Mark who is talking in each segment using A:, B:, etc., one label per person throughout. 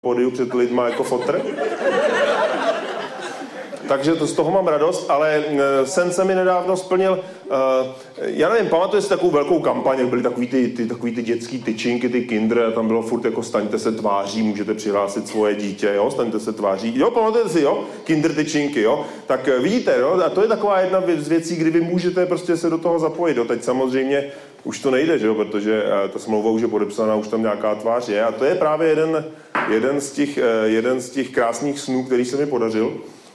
A: pódiu před lidma jako fotr. Takže z toho mám radost, ale sen se mi nedávno splnil, já nevím, pamatuješ si takovou velkou kampaň, jak byly takový ty dětský tyčinky, ty Kinder, a tam bylo furt jako staňte se tváří, můžete přihlásit svoje dítě, jo, staňte se tváří, jo, pamatujete si, jo, Kinder tyčinky, jo, tak vidíte, jo, a to je taková jedna z věcí, kdy vy můžete prostě se do toho zapojit, jo, teď samozřejmě už to nejde, že jo, protože ta smlouva už je podepsaná, už tam nějaká tvář je, a to je právě jeden z těch krásných snů, který se mi podařil.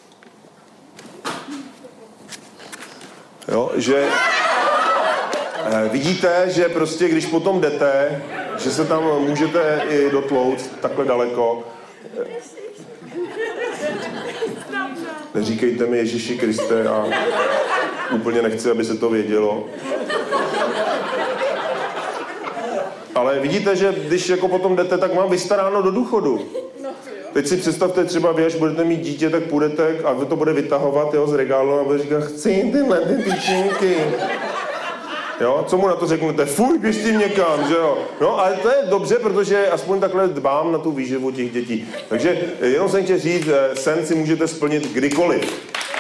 A: Jo, že vidíte, že prostě když potom jdete, že se tam můžete i dotlouct takhle daleko. Neříkejte mi Ježíši Kriste a úplně nechci, aby se to vědělo. Ale vidíte, že když jako potom jdete, tak mám vystaráno do důchodu. Teď si představte třeba vy, až budete mít dítě, tak půjdete a to bude vytahovat, jo, z regálu a bude říkat, chci tyhle tyčinky. Jo, co mu na to řeknete? Fuj, běž tím někam, že jo. No, ale to je dobře, protože aspoň takhle dbám na tu výživu těch dětí. Takže jenom jsem chtěl říct, sen si můžete splnit kdykoliv.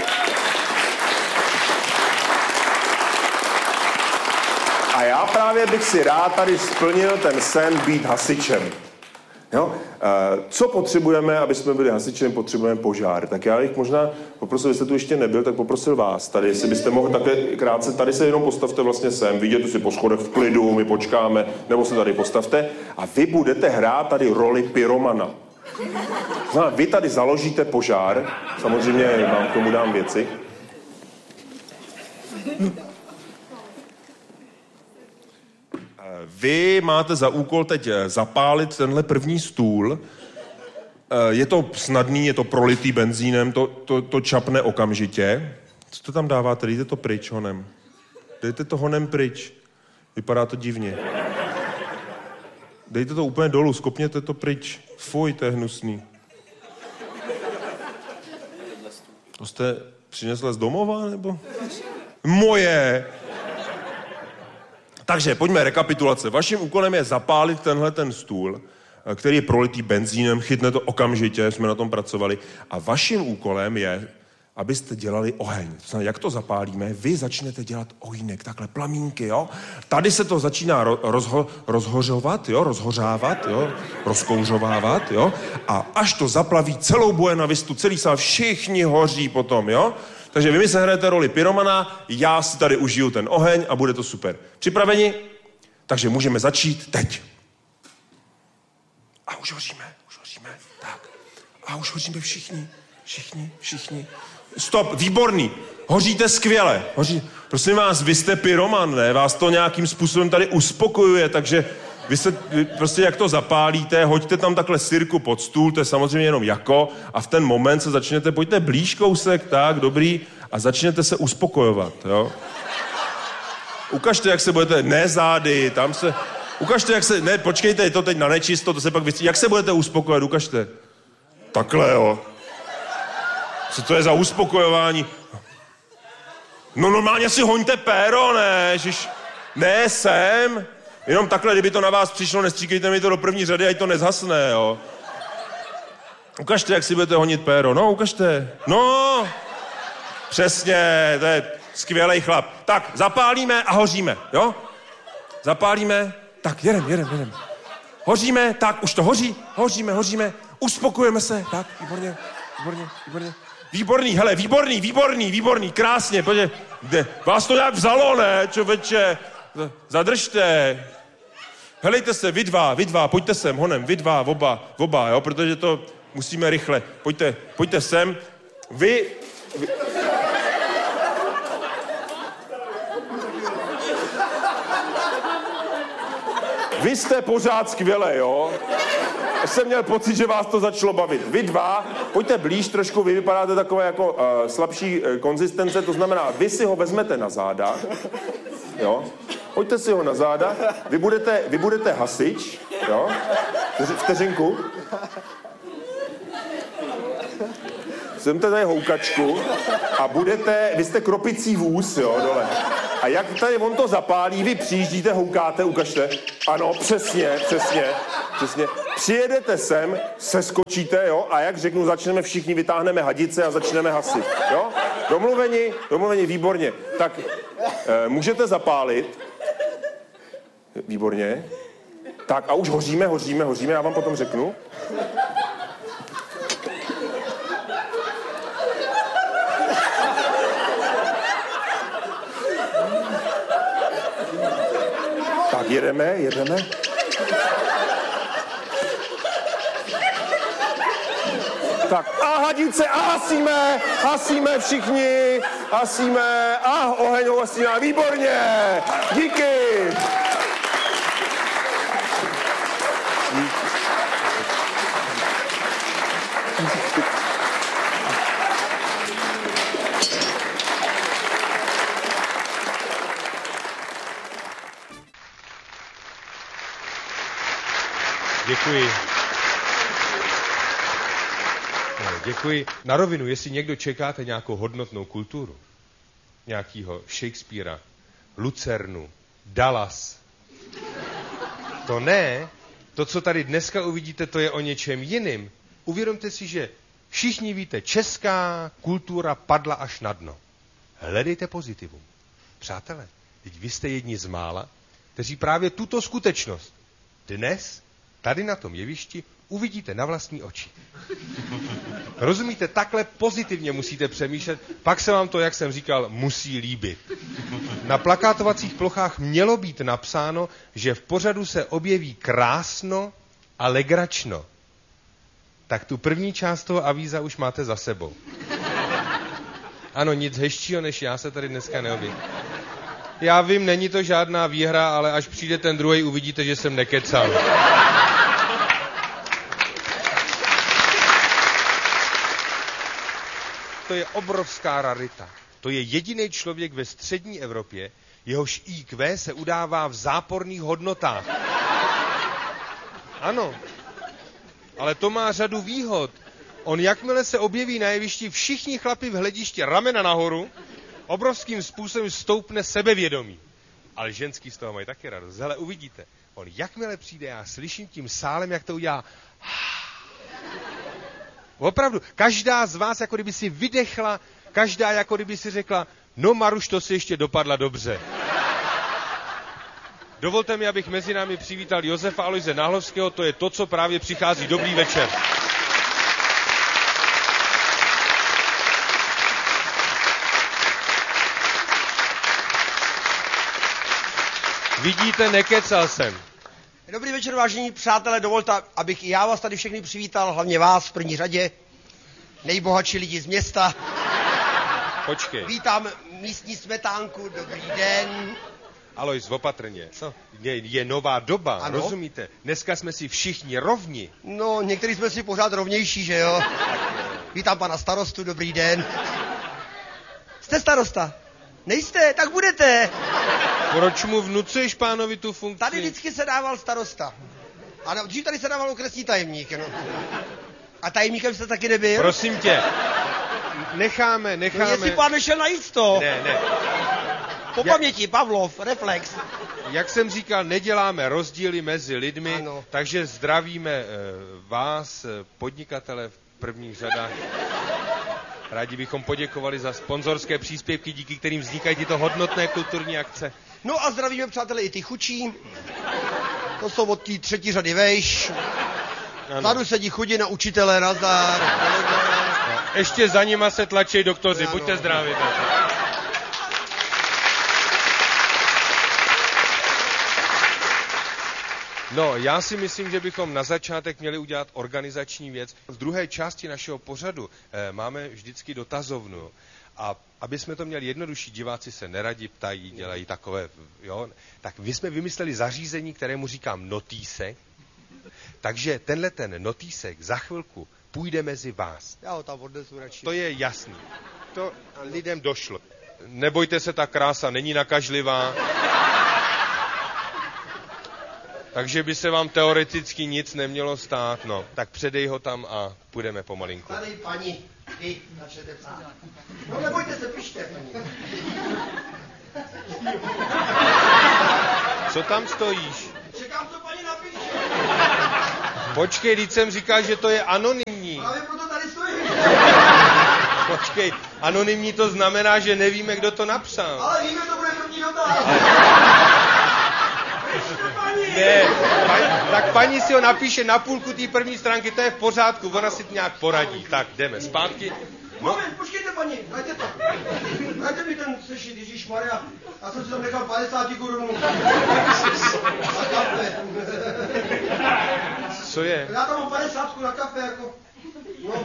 A: A já právě bych si rád tady splnil ten sen být hasičem. Jo? Co potřebujeme, aby jsme byli hasičem? Potřebujeme požár. Tak já bych možná poprosil, jestli tu ještě nebyl, tak poprosil vás tady, jestli byste mohli takhle krátce, tady se jenom postavte vlastně sem, vidět si po schodech v klidu, my počkáme, nebo se tady postavte a vy budete hrát tady roli pyromana. No, vy tady založíte požár, samozřejmě vám k tomu dám věci. Vy máte za úkol teď zapálit tenhle první stůl. Je to snadný, je to prolitý benzínem, to čapne okamžitě. Co to tam dáváte? Dejte to pryč honem. Dejte to honem pryč. Vypadá to divně. Dejte to úplně dolů, skopněte to pryč. Fuj, to je hnusný. To jste přinesla z domova, nebo? Moje! Takže pojďme, rekapitulace. Vaším úkolem je zapálit tenhle ten stůl, který je prolitý benzínem, chytne to okamžitě, jsme na tom pracovali. A vaším úkolem je, abyste dělali oheň. To znamená, jak to zapálíme, vy začnete dělat ohýnek, takhle plamínky, jo. Tady se to začíná rozhořovat, jo, rozhořávat, jo, rozkouřovávat, jo. A až to zaplaví celou Buena Vistu, celý sál, všichni hoří potom, jo. Takže vy mi se hrajete roli pyromana, já si tady užiju ten oheň a bude to super. Připraveni? Takže můžeme začít teď. A už hoříme, tak. A už hoříme všichni. Stop, výborný. Hoříte skvěle. Prosím vás, vy jste pyroman, ne? Vás to nějakým způsobem tady uspokojuje, takže vy prostě jak to zapálíte, hoďte tam takhle sirku pod stůl, to je samozřejmě jenom jako, a v ten moment se začnete, pojďte blíž kousek, tak, dobrý, a začnete se uspokojovat, jo. Ukažte, jak se budete, ne zády, tam se, ukažte, jak se, ne, počkejte, je to teď na nečisto, to se pak vystřídí, jak se budete uspokojovat, ukažte. Takhle, jo. Co to je za uspokojování? No normálně si hoňte péro, ne, ježiš, ne, sem. Jenom takhle, kdyby to na vás přišlo, nestříkejte mi to do první řady, ať to nezhasne, jo. Ukažte, jak si budete honit péro. No, ukažte. No, přesně, to je skvělej chlap. Tak, zapálíme a hoříme, jo? Zapálíme, tak, jedem. Hoříme, tak, už to hoří, hoříme, uspokojujeme se, tak, výborně. Výborný, hele, výborný, krásně, pojďte. Vás to nějak vzalo, ne, čověče? Zadržte. Helejte se, vy dva, pojďte sem, honem, vy dva, oba, jo, protože to musíme rychle. Pojďte sem. Vy... Vy jste pořád skvěle, jo? Já jsem měl pocit, že vás to začalo bavit. Vy dva, pojďte blíž trošku, vy vypadáte takové jako slabší konzistence, to znamená, vy si ho vezmete na záda, jo? Pojďte si ho na záda, vy budete hasič, jo? Vteřinku. Semte tady houkačku a vy jste kropicí vůz, jo, dole. A jak tady on to zapálí, vy přijíždíte, houkáte, ukažte. Ano, přesně. Přijedete sem, seskočíte, jo, a jak řeknu, začneme všichni, vytáhneme hadice a začneme hasit, jo? Domluveni, výborně. Tak můžete zapálit. Výborně. Tak a už hoříme, já vám potom řeknu. Tak jedeme. Tak a hadice a hasíme všichni, a oheň ohlasíme, výborně, díky.
B: Děkuji. Na rovinu, jestli někdo čekáte nějakou hodnotnou kulturu, nějakýho Shakespearea, Lucernu, Dallas, to ne, to, co tady dneska uvidíte, to je o něčem jiným. Uvědomte si, že všichni víte, česká kultura padla až na dno. Hledejte pozitivum. Přátelé, teď vy jste jedni z mála, kteří právě tuto skutečnost dnes, tady na tom jevišti, uvidíte na vlastní oči. Rozumíte, takhle pozitivně musíte přemýšlet, pak se vám to, jak jsem říkal, musí líbit. Na plakátovacích plochách mělo být napsáno, že v pořadu se objeví krásno a legračno. Tak tu první část toho avíza už máte za sebou. Ano, nic hezčího než já se tady dneska neobjeví. Já vím, není to žádná výhra, ale až přijde ten druhej, uvidíte, že jsem nekecal. To je obrovská rarita. To je jediný člověk ve střední Evropě, jehož IQ se udává v záporných hodnotách. Ano, ale to má řadu výhod. On jakmile se objeví na jevišti, všichni chlapi v hledišti ramena nahoru, obrovským způsobem stoupne sebevědomí. Ale ženský z toho mají taky radost. Hele, uvidíte. On jakmile přijde, já slyším tím sálem, jak to udělá. Opravdu, každá z vás, jako kdyby si vydechla, každá, jako kdyby si řekla, no Maruš, to si ještě dopadla dobře. Dovolte mi, abych mezi námi přivítal Josefa Aloise Náhlovského, to je to, co právě přichází. Dobrý večer. Vidíte, nekecal jsem.
C: Dobrý večer, vážení přátelé, dovolte, abych i já vás tady všechny přivítal, hlavně vás v první řadě, nejbohatší lidi z města.
B: Počkej.
C: Vítám místní smetánku, dobrý den.
B: Alois, opatrně. Co? Je nová doba, ano? Rozumíte? Dneska jsme si všichni rovni.
C: No, někteří jsme si pořád rovnější, že jo? Vítám pana starostu, dobrý den. Jste starosta? Nejste? Tak budete.
B: Proč mu vnucuješ pánovi tu funkci?
C: Tady vždycky se dával starosta. A dřív tady se dával okresní tajemník, no. A tajemníkem jste taky nebyl?
B: Prosím tě, necháme...
C: No jestli pán nešel na jísto.
B: Ne.
C: Po paměti, Pavlov, reflex.
B: Jak jsem říkal, neděláme rozdíly mezi lidmi,
C: ano.
B: Takže zdravíme vás, podnikatele v prvních řadách. Rádi bychom poděkovali za sponzorské příspěvky, díky kterým vznikají tyto hodnotné kulturní akce.
C: No a zdravíme, přátelé, i ty chučí. To jsou od té třetí řady vejš. Vzadu sedí chudina učitele, nazdar.
B: No, ještě za nima se tlačí doktoři, ano. Buďte zdraví. No, já si myslím, že bychom na začátek měli udělat organizační věc. V druhé části našeho pořadu máme vždycky dotazovnu. A aby jsme to měli jednodušší, diváci se neradi ptají, dělají takové, jo. Tak my jsme vymysleli zařízení, kterému říkám notýsek. Takže tenhle ten notýsek za chvilku půjde mezi vás.
C: Já ho tam odnesu radši.
B: To je jasný. To lidem došlo. Nebojte se, ta krása není nakažlivá. Takže by se vám teoreticky nic nemělo stát, no. Tak předej ho tam a půjdeme pomalinku.
C: Tady, paní, vy začnete psát. No nebojte se, pište, paní.
B: Co tam stojíš?
C: Čekám, co paní napíše.
B: Počkej, teď jsem říkal, že to je anonymní.
C: Právě proto tady stojím.
B: Počkej, anonymní to znamená, že nevíme, kdo to napsal.
C: Ale víme, to bude první dotaz.
B: Ne, tak paní si ho napíše na půlku té první stránky, to je v pořádku, ona si nějak poradí. Tak, jdeme zpátky. No.
C: Moment, počkejte, paní, dajte to. Dajte mi ten sešit, ježišmarja. Já jsem si tam nechal 50 korunů. Na kafe.
B: Co je?
C: Já tam mám 50 na kafe, jako. No.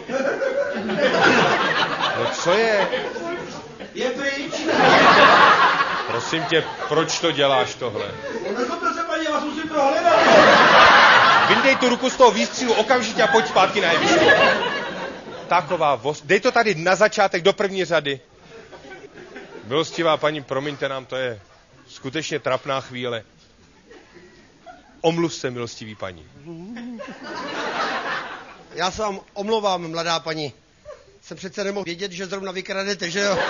B: No co je?
C: Je pryč.
B: Prosím tě, proč to děláš tohle?
C: No, nezlobte se, paní, já vás musím prohledat.
B: Vyndej tu ruku z toho výstřilu okamžitě a pojď zpátky na jeviště. Taková voz... Dej to tady na začátek do první řady. Milostivá paní, promiňte nám, to je skutečně trapná chvíle. Omluv se, milostivý paní.
C: Já se vám omlouvám, mladá paní. Jsem přece nemohl vědět, že zrovna vykradete, že jo?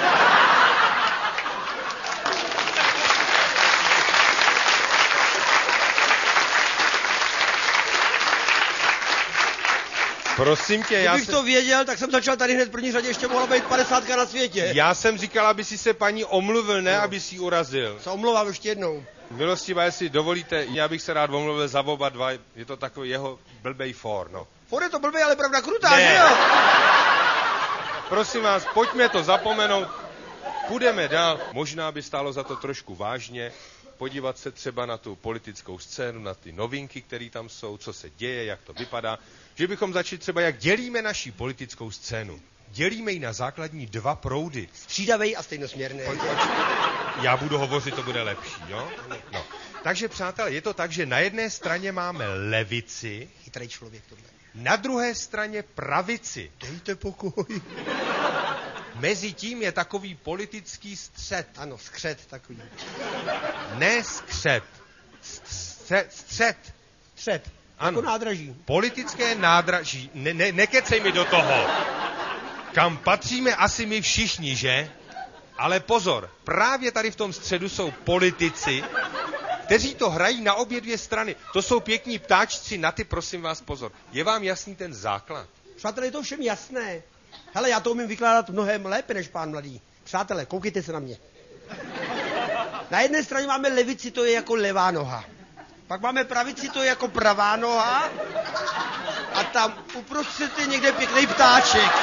B: Prosím tě,
C: Kdybych to věděl, tak jsem začal tady hned v první řadě, ještě mohla být 50 na světě.
B: Já jsem říkal, aby si se paní omluvil, ne aby si ji urazil.
C: Se omlouvám ještě jednou.
B: Milostivá, jestli dovolíte, já bych se rád omluvil za oba dva, je to takový jeho blbej for, no.
C: For je to blbý, ale pravda krutá,
B: Ne.
C: že jo?
B: Prosím vás, pojďme to zapomenout, půjdeme dál. Možná by stálo za to trošku vážně, podívat se třeba na tu politickou scénu, na ty novinky, které tam jsou, co se děje, jak to vypadá. Že bychom začali třeba, jak dělíme naši politickou scénu. Dělíme ji na základní 2 proudy.
C: Střídavej a stejnosměrný.
B: Já budu hovořit, to bude lepší, jo? No. Takže, přátelé, je to tak, že na jedné straně máme levici,
C: Chytrý člověk tohle.
B: na druhé straně pravici.
C: Dejte pokoj.
B: Mezi tím je takový politický střed.
C: Ano, skřet takový.
B: Ne skřet. Střed.
C: Střet.
B: Ano.
C: Jako nádraží.
B: Politické nádraží. Nekecej mi do toho. Kam patříme asi my všichni, že? Ale pozor, právě tady v tom středu jsou politici, kteří to hrají na obě dvě strany. To jsou pěkní ptáčci, na ty prosím vás pozor. Je vám jasný ten základ?
C: Přátelé, je to všem jasné. Hele, já to umím vykládat mnohem lépe než pán mladý. Přátelé, koukejte se na mě. Na jedné straně máme levici, to je jako levá noha. Pak máme pravici, to je jako pravá noha. A tam uprostřed je někde pěkný ptáček.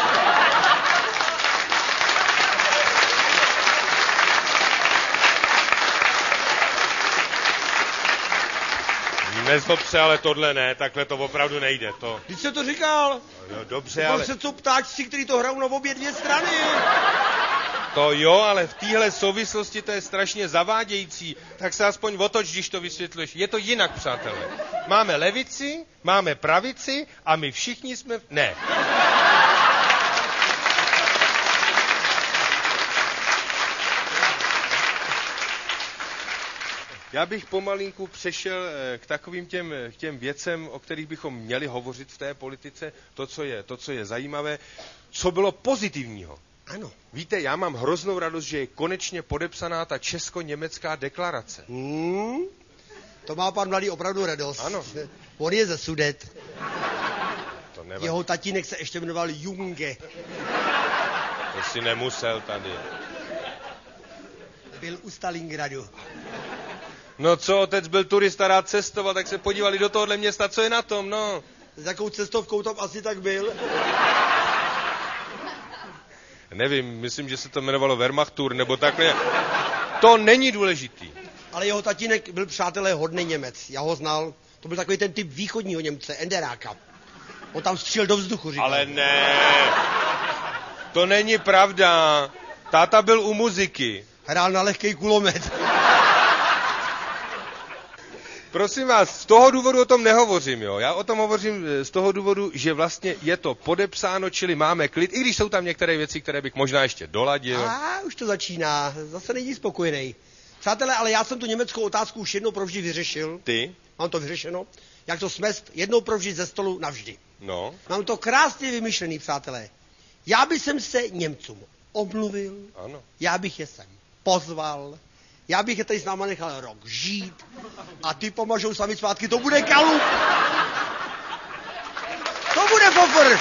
B: Nezlob se, ale tohle ne, takhle to opravdu nejde. To...
C: Když jsem to říkal,
B: Jo, dobře, ale...
C: uprostřed jsou ptáčci, kteří to hrajou na obě dvě strany.
B: To jo, ale v téhle souvislosti to je strašně zavádějící. Tak se aspoň otoč, když to vysvětluješ. Je to jinak, přátelé. Máme levici, máme pravici a my všichni jsme... Ne. Já bych pomalinku přešel k takovým těm věcem, o kterých bychom měli hovořit v té politice, to, co je zajímavé, co bylo pozitivního.
C: Ano.
B: Víte, já mám hroznou radost, že je konečně podepsaná ta česko-německá deklarace.
C: To má pan mladý opravdu radost.
B: Ano.
C: On je ze Sudet.
B: To nevadí.
C: Jeho tatínek se ještě jmenoval Junge.
B: To si nemusel tady.
C: Byl u Stalingradu.
B: No co, otec byl turista, rád cestoval, tak se podívali do tohohle města, co je na tom, no.
C: S jakou cestovkou tam asi tak byl?
B: Nevím, myslím, že se to jmenovalo Wehrmachtour, nebo takhle. To není důležitý.
C: Ale jeho tatínek byl, přátelé, hodný Němec. Já ho znal. To byl takový ten typ východního Němce, Enderáka. On tam střílel do vzduchu, říkal.
B: Ale ne. To není pravda. Táta byl u muziky.
C: Hrál na lehkej kulomet.
B: Prosím vás, z toho důvodu o tom nehovořím, jo. Já o tom hovořím z toho důvodu, že vlastně je to podepsáno, čili máme klid, i když jsou tam některé věci, které bych možná ještě doladil.
C: Už to začíná. Zase není spokojený. Přátelé, ale já jsem tu německou otázku už jednou provždy vyřešil.
B: Ty?
C: Mám to vyřešeno. Jak to smést jednou provždy ze stolu navždy.
B: No.
C: Mám to krásně vymyšlený, přátelé. Já bych se Němcům omluvil.
B: Ano.
C: Já bych je sem pozval. Já bych je tady s náma nechal rok žít a ty pomažou sami svátky, to bude kalup. To bude fofr.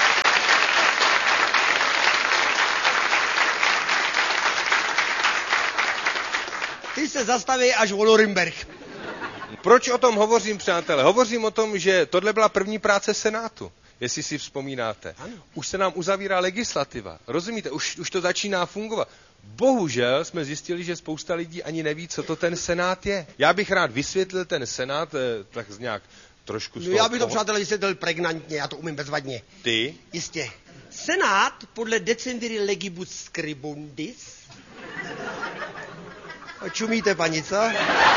C: Ty se zastaví až o Norimberg.
B: Proč o tom hovořím, přátelé? Hovořím o tom, že tohle byla první práce Senátu, jestli si vzpomínáte.
C: Ano.
B: Už se nám uzavírá legislativa, rozumíte? Už to začíná fungovat. Bohužel jsme zjistili, že spousta lidí ani neví, co to ten Senát je. Já bych rád vysvětlil ten Senát tak nějak trošku...
C: No já bych to, přátelé, vysvětlil pregnantně, já to umím bezvadně.
B: Ty?
C: Jistě. Senát podle decemviri legibus scribundis. Čumíte, paní, co?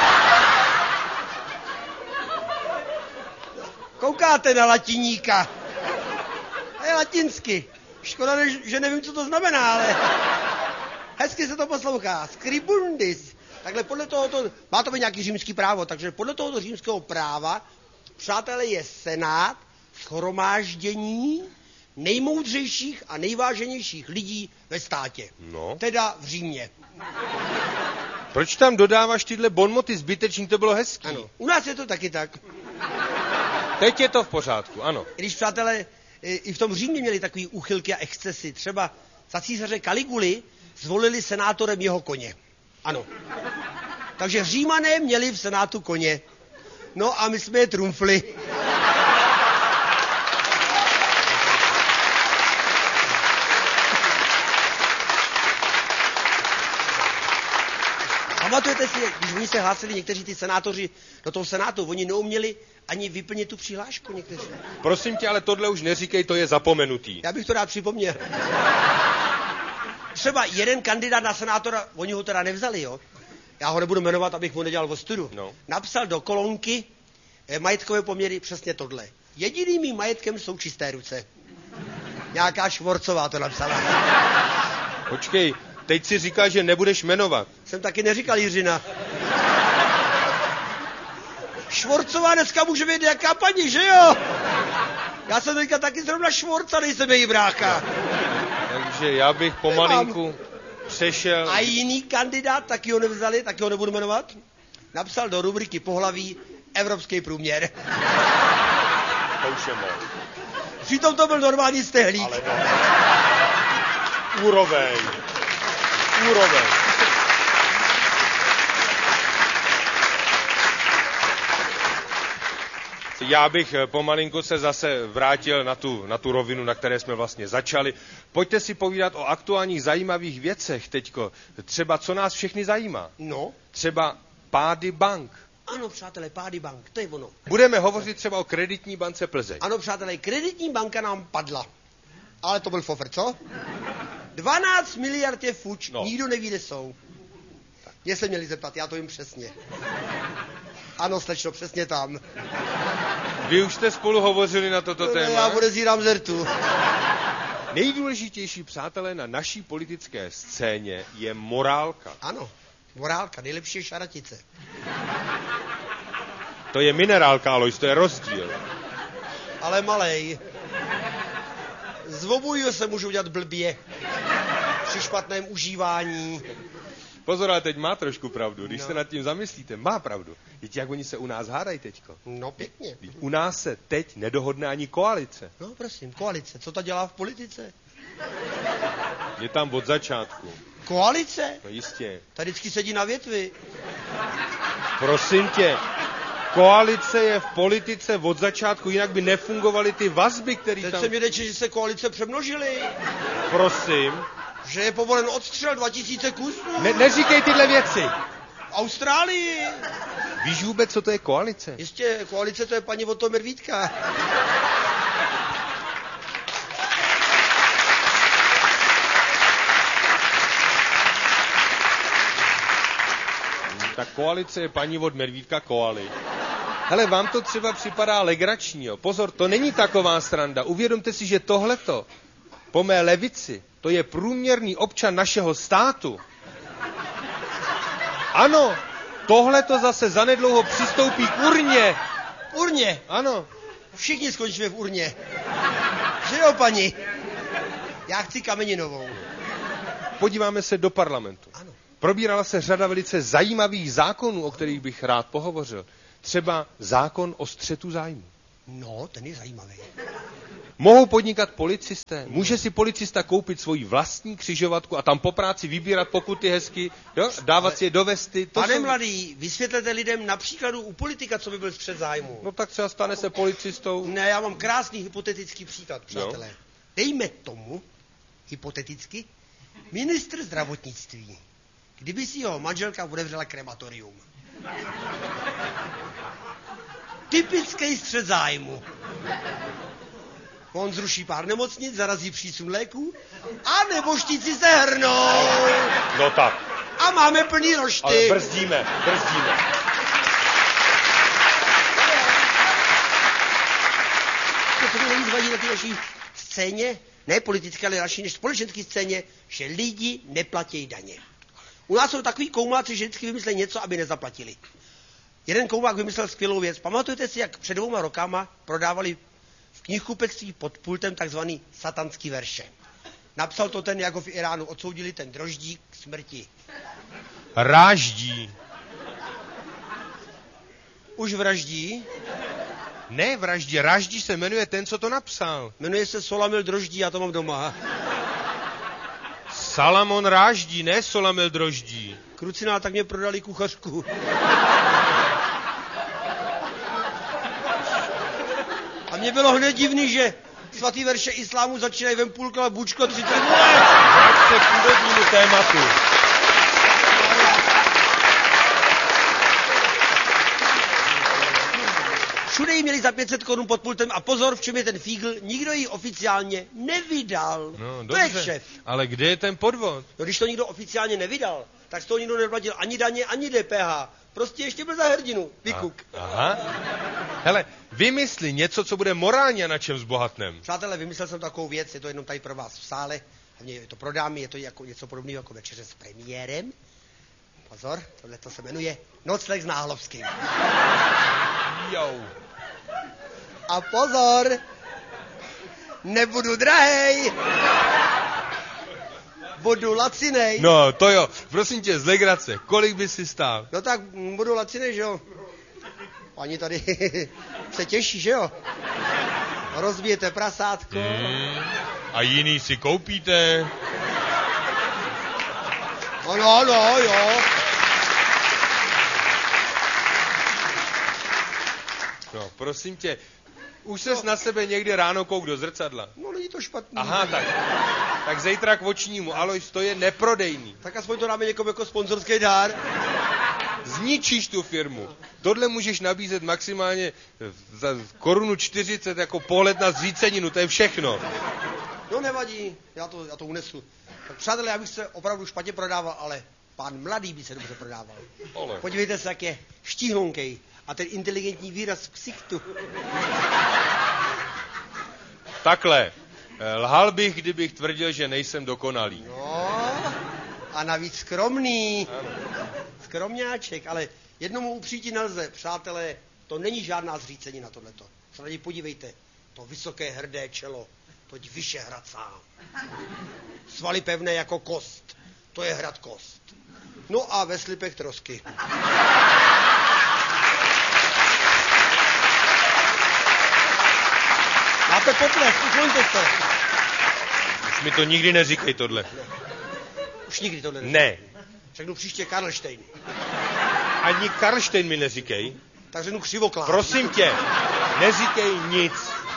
C: Koukáte na latiníka. Je latinsky. Škoda, že nevím, co to znamená, ale hezky se to poslouchá. Scribundis. Takhle podle tohoto, má to být nějaký římský právo, takže podle tohoto římského práva, přátelé, je Senát shromáždění nejmoudřejších a nejváženějších lidí ve státě.
B: No.
C: Teda v Římě.
B: Proč tam dodáváš tyhle bonmoty zbytečný, to bylo hezký.
C: Ano. U nás je to taky tak.
B: Teď je to v pořádku, ano.
C: Když, přátelé, i v tom Římě měli takový úchylky a excesy. Třeba za císaře Kaliguly zvolili senátorem jeho koně. Ano. Takže Římané měli v senátu koně. No a my jsme je trumfli. Pamatujete si, když oni se hlásili někteří ty senátoři do toho senátu, oni neuměli ani vyplnit tu přihlášku někteří.
B: Prosím tě, ale tohle už neříkej, to je zapomenutý.
C: Já bych to rád připomněl. Třeba jeden kandidát na senátora, oni ho teda nevzali, jo. Já ho nebudu jmenovat, abych mu nedělal ostudu.
B: No.
C: Napsal do kolonky majetkové poměry přesně tohle. Jediným mým majetkem jsou čisté ruce. Nějaká Švorcová to napsala.
B: Počkej, teď si říká, že nebudeš jmenovat.
C: Jsem taky neříkal Jiřina. Švorcová dneska může být jaká paní, že jo? Já jsem teďka taky zrovna Švorca, nejsem její brácha.
B: Takže já bych pomalinku přešel...
C: A jiný kandidát, taky ho nevzali, taky ho nebudu jmenovat, napsal do rubriky pohlaví evropský průměr.
B: To už je moc.
C: Přitom to byl normální stehlík.
B: Ale no. Úroveň. Já bych pomalinku se zase vrátil na tu rovinu, na které jsme vlastně začali. Pojďte si povídat o aktuálních zajímavých věcech teďko. Třeba, co nás všechny zajímá.
C: No.
B: Třeba pády bank.
C: Ano, přátelé, pády bank, to je ono.
B: Budeme hovořit třeba o Kreditní bance Plzeň.
C: Ano, přátelé, Kreditní banka nám padla. Ale to byl fofr, co? 12 miliard je fuč,
B: no.
C: Nikdo neví, kde jsou. Mě se měli zeptat, já to jim přesně. Ano, slečno, přesně tam.
B: Vy už jste spolu hovořili na toto téma?
C: Já podezírám z rtu.
B: Nejdůležitější, přátelé, na naší politické scéně je morálka.
C: Ano, morálka, nejlepší je šaratice.
B: To je minerálka, Alois, to je rozdíl.
C: Ale malej. Z obojího se můžu udělat blbě. Při špatném užívání.
B: Pozor, ale teď má trošku pravdu. Když se nad tím zamyslíte, má pravdu. Víte, jak oni se u nás hádají teďko?
C: No pěkně.
B: U nás se teď nedohodne ani koalice.
C: No prosím, koalice. Co ta dělá v politice?
B: Je tam od začátku.
C: Koalice?
B: No jistě.
C: Ta vždycky sedí na větvi.
B: Prosím tě, koalice je v politice od začátku, jinak by nefungovaly ty vazby, které tam...
C: Teď se mi řeči, že se koalice přemnožily.
B: Prosím.
C: Že je povolen odstřel 2000 kusů.
B: Neříkej tyhle věci.
C: V Austrálii.
B: Víš vůbec, co to je koalice?
C: Jistě, koalice to je paní Otto Mervítka.
B: Tak koalice je paní od Medvídka Koaly. Hele, vám to třeba připadá legrační, jo. Pozor, to není taková sranda. Uvědomte si, že tohleto po mé levici, to je průměrný občan našeho státu. Ano, tohleto zase zanedlouho přistoupí k urně.
C: Urně?
B: Ano.
C: Všichni skončíme v urně. Že jo, paní? Já chci kameninovou.
B: Podíváme se do parlamentu.
C: Ano.
B: Probírala se řada velice zajímavých zákonů, o kterých bych rád pohovořil. Třeba zákon o střetu zájmu.
C: No, ten je zajímavý.
B: Mohou podnikat policisté. Může si policista koupit svoji vlastní křižovatku a tam po práci vybírat pokuty hezky, jo? Dávat si je do vesty.
C: Pane mladý, vysvětlete lidem na příkladu u politika, co by byl střet zájmu.
B: No tak třeba stane se policistou.
C: Ne, já mám krásný hypotetický příklad, přátelé. Jo. Dejme tomu, hypoteticky, ministr zdravotnictví, kdyby si jeho manželka otevřela krematorium. Typický střet zájmu. On zruší pár nemocnic, zarazí přísun léků a nebožtíci se hrnou.
B: No tak.
C: A máme plný rošty.
B: Ale brzdíme.
C: To mi nejvíc vadí na té naší scéně, ne politické, ale naší než společenské scéně, že lidi neplatí daně. U nás jsou takový koumáci, že vždycky vymyslí něco, aby nezaplatili. Jeden koumák vymyslel skvělou věc. Pamatujete si, jak před 2 rokama prodávali v knihkupectví pod pultem takzvaný satanský verše. Napsal to ten, jako v Iránu odsoudili ten Droždík k smrti.
B: Ráždí.
C: Už vraždí?
B: Ne, vraždí. Ráždí se jmenuje ten, co to napsal.
C: Jmenuje se Solamil Droždí, já to mám doma.
B: Salamon Ráždí, ne Solamil Droždí.
C: Krucinál, tak mě prodali kuchařku. A mně bylo hned divný, že svatý verše islámu začínají vempůlka, bučko, 3 trvule.
B: Vrať se k původnímu tématu.
C: Všude jí měli za 500 korun pod pultem a pozor, v čem je ten fígl, nikdo ji oficiálně nevydal.
B: No,
C: to je kšeft.
B: Ale kde je ten podvod?
C: No, když to nikdo oficiálně nevydal, tak z toho nikdo neplatil ani daně, ani DPH. Prostě ještě byl za hrdinu. Vykuk.
B: Aha. Hele, vymysli něco, co bude morálně na čem zbohatnem.
C: Přátelé, vymyslel jsem takovou věc, je to jenom tady pro vás v sále. Hlavně je to pro dámy, je to jako něco podobného jako večeře s premiérem. Pozor, tohle to se jmenuje Nocleh s Náhlovským.
B: Jo.
C: A pozor, nebudu drahej, budu lacinej.
B: No, to jo, prosím tě, z legrace, kolik by si stál?
C: No tak budu lacinej, že jo? Pani tady se těší, že jo? Rozbijete prasátko.
B: A jiný si koupíte?
C: No, jo.
B: No, prosím tě, už ses na sebe někdy ráno kouk do zrcadla?
C: No, není to špatný.
B: Aha, tak zítra k očnímu, Alojz, to je neprodejný.
C: Tak aspoň to dáme někomu jako sponzorský dár.
B: Zničíš tu firmu. Tohle můžeš nabízet maximálně za 1,40 Kč jako pohled na zříceninu, to je všechno.
C: No nevadí, já to unesu. Tak přátelé, já bych se opravdu špatně prodával, ale pán mladý by se dobře prodával.
B: Ole.
C: Podívejte se, jak je štíhlonkej a ten inteligentní výraz ksichtu.
B: Takhle, lhal bych, kdybych tvrdil, že nejsem dokonalý.
C: No, a navíc skromný. Skromňáček, ale jednomu upříti nelze, přátelé, to není žádná zřícenina tohleto. Se na něj podívejte, to vysoké hrdé čelo, toť Vyšehrad sám. Svaly pevné jako kost, to je hrad Kost. No a ve slipech trosky. Máte potlesk, ukloňte se.
B: Už mi to nikdy neříkej tohle.
C: Už nikdy tohle
B: Ne.
C: Řeknu příště Karlštejn.
B: Ani Karlštejn mi neříkej.
C: Tak řeknu Křivoklát.
B: Prosím tě, neříkej nic.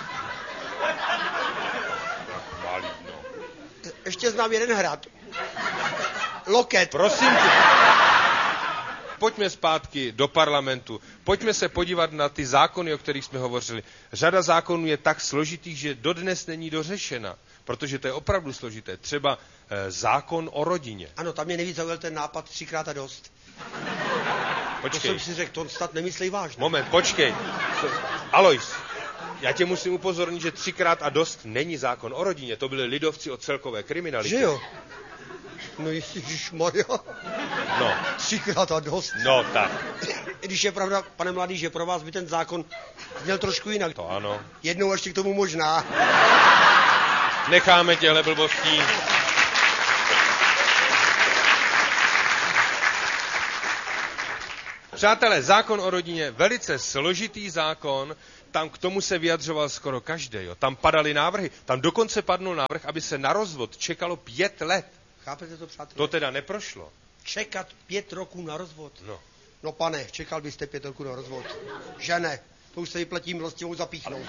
C: Ještě znám jeden hrad. Loket.
B: Prosím tě. Pojďme zpátky do parlamentu. Pojďme se podívat na ty zákony, o kterých jsme hovořili. Řada zákonů je tak složitých, že dodnes není dořešena, protože to je opravdu složité. Třeba zákon o rodině.
C: Ano, tam mě nejvíc zaujal ten nápad 3x a dost.
B: Počkej.
C: To jsem si řekl, to snad nemyslej vážně.
B: Moment, počkej. Alojz, já tě musím upozornit, že 3x a dost není zákon o rodině. To byli lidovci o celkové kriminalitě.
C: Že jo? No ježišmarja.
B: No.
C: 3x a dost.
B: No tak.
C: Když je pravda, pane mladý, že pro vás by ten zákon měl trošku jinak.
B: To ano.
C: Jednou ještě k tomu možná.
B: Necháme těhle blbostí. Přátelé, zákon o rodině, velice složitý zákon, tam k tomu se vyjadřoval skoro každý. Jo. Tam padaly návrhy, tam dokonce padnul návrh, aby se na rozvod čekalo 5 let.
C: Chápete to, přátelé?
B: To teda neprošlo.
C: Čekat 5 roků na rozvod?
B: No.
C: No pane, čekal byste 5 roků na rozvod. Že ne, to už se vyplatí milostivou zapíchnout.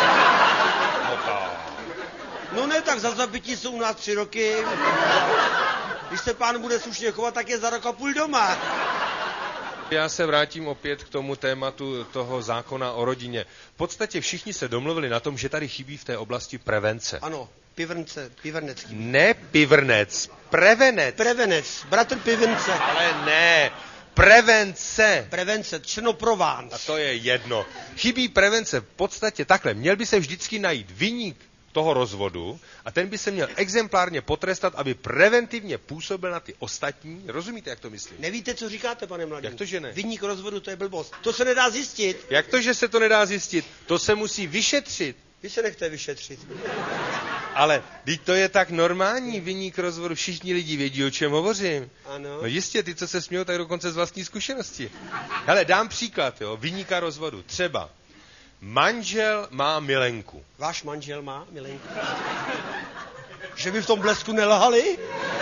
C: No ne, tak za zabití jsou u nás 3 roky. Když se pán bude slušně chovat, tak je za rok a půl doma.
B: Já se vrátím opět k tomu tématu toho zákona o rodině. V podstatě všichni se domluvili na tom, že tady chybí v té oblasti prevence.
C: Ano, Pivrnec.
B: Ne pivrnec, prevenec.
C: Prevenec, bratr Pivrnce.
B: Ale ne, prevence.
C: Prevence, Černoprovánc.
B: A to je jedno. Chybí prevence v podstatě takhle. Měl by se vždycky najít viník toho rozvodu a ten by se měl exemplárně potrestat, aby preventivně působil na ty ostatní. Rozumíte, jak to myslím?
C: Nevíte, co říkáte, pane mladý?
B: Jak to, že ne?
C: Viník rozvodu, to je blbost. To se nedá zjistit.
B: Jak to, že se to nedá zjistit? To se musí vyšetřit.
C: Vy se nechte vyšetřit.
B: Ale teď to je tak normální viník rozvodu, všichni lidi vědí, o čem hovořím.
C: Ano.
B: No jistě, ty, co se smějou, tak dokonce z vlastní zkušenosti. Hele, dám příklad, jo, viníka rozvodu. Třeba manžel má milenku.
C: Váš manžel má milenku? Že by v tom blesku nelhali?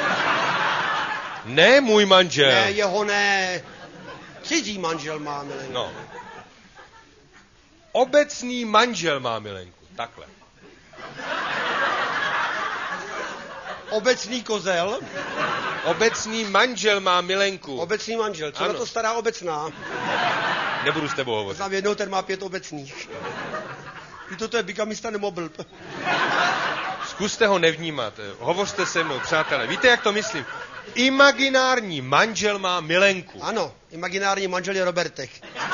B: Ne můj manžel.
C: Ne, jeho ne. Cizí manžel má milenku.
B: No. Obecný manžel má milenku. Takhle.
C: Obecný kozel?
B: Obecný manžel má milenku.
C: Obecný manžel. Co
B: Ano.
C: na to stará obecná?
B: Nebudu s tebou hovořit.
C: Znám jednou, ten má 5 obecných. To je bigamista nebo blb.
B: Zkuste ho nevnímat. Hovořte se mnou, přátelé. Víte, jak to myslím? Imaginární manžel má milenku.
C: Ano, imaginární manžel je Robertek.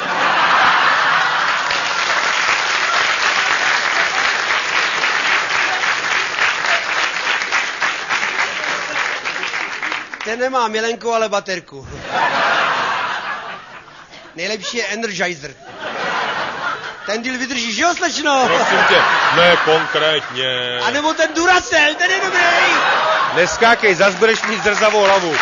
C: Ten nemá milenku, ale baterku. Nejlepší je Energizer. Ten díl vydrží, že jo, slečno?
B: Prosím tě, ne konkrétně.
C: A nebo ten Duracell, ten je dobrý.
B: Neskákej, zas budeš mít zrzavou hlavu.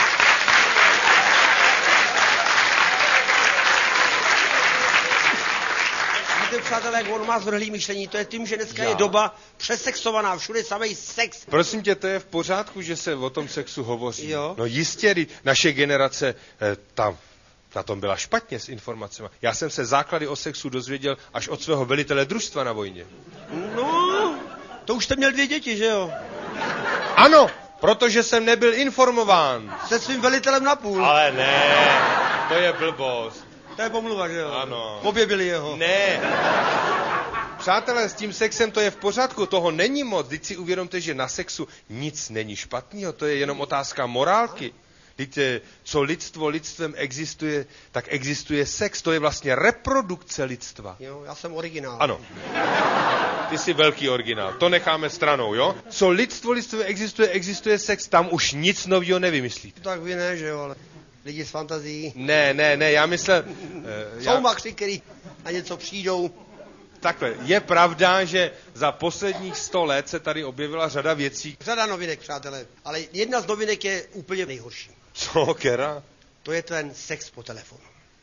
C: Víte, přátelé, jak on má zvrhlý myšlení, to je tím, že dneska je doba přesexovaná, všude samej sex.
B: Prosím tě, to je v pořádku, že se o tom sexu hovoří.
C: Jo.
B: No jistě, naše generace tam na tom byla špatně s informacemi. Já jsem se základy o sexu dozvěděl až od svého velitele družstva na vojně.
C: No, to už jste měl 2 děti, že jo?
B: Ano, protože jsem nebyl informován.
C: Se svým velitelem napůl.
B: Ale ne, to je blbost.
C: To je pomluva, že jo?
B: Ano.
C: Obě byli jeho.
B: Ne. Přátelé, s tím sexem to je v pořádku, toho není moc. Vždyť si uvědomte, že na sexu nic není špatného, to je jenom otázka morálky. Víte, co lidstvo lidstvem existuje, tak existuje sex. To je vlastně reprodukce lidstva.
C: Jo, já jsem originál.
B: Ano. Ty jsi velký originál. To necháme stranou, jo? Co lidstvo lidstvem existuje, existuje sex. Tam už nic nového nevymyslíte.
C: Tak vy ne, že jo, ale lidi s fantazií.
B: Ne, já myslel...
C: Jsou machři, který na něco přijdou.
B: Takhle, je pravda, že za posledních 100 let se tady objevila řada věcí.
C: Řada novinek, přátelé. Ale jedna z novinek je úplně nejhorší.
B: Co, Kera?
C: To je ten sex po telefonu.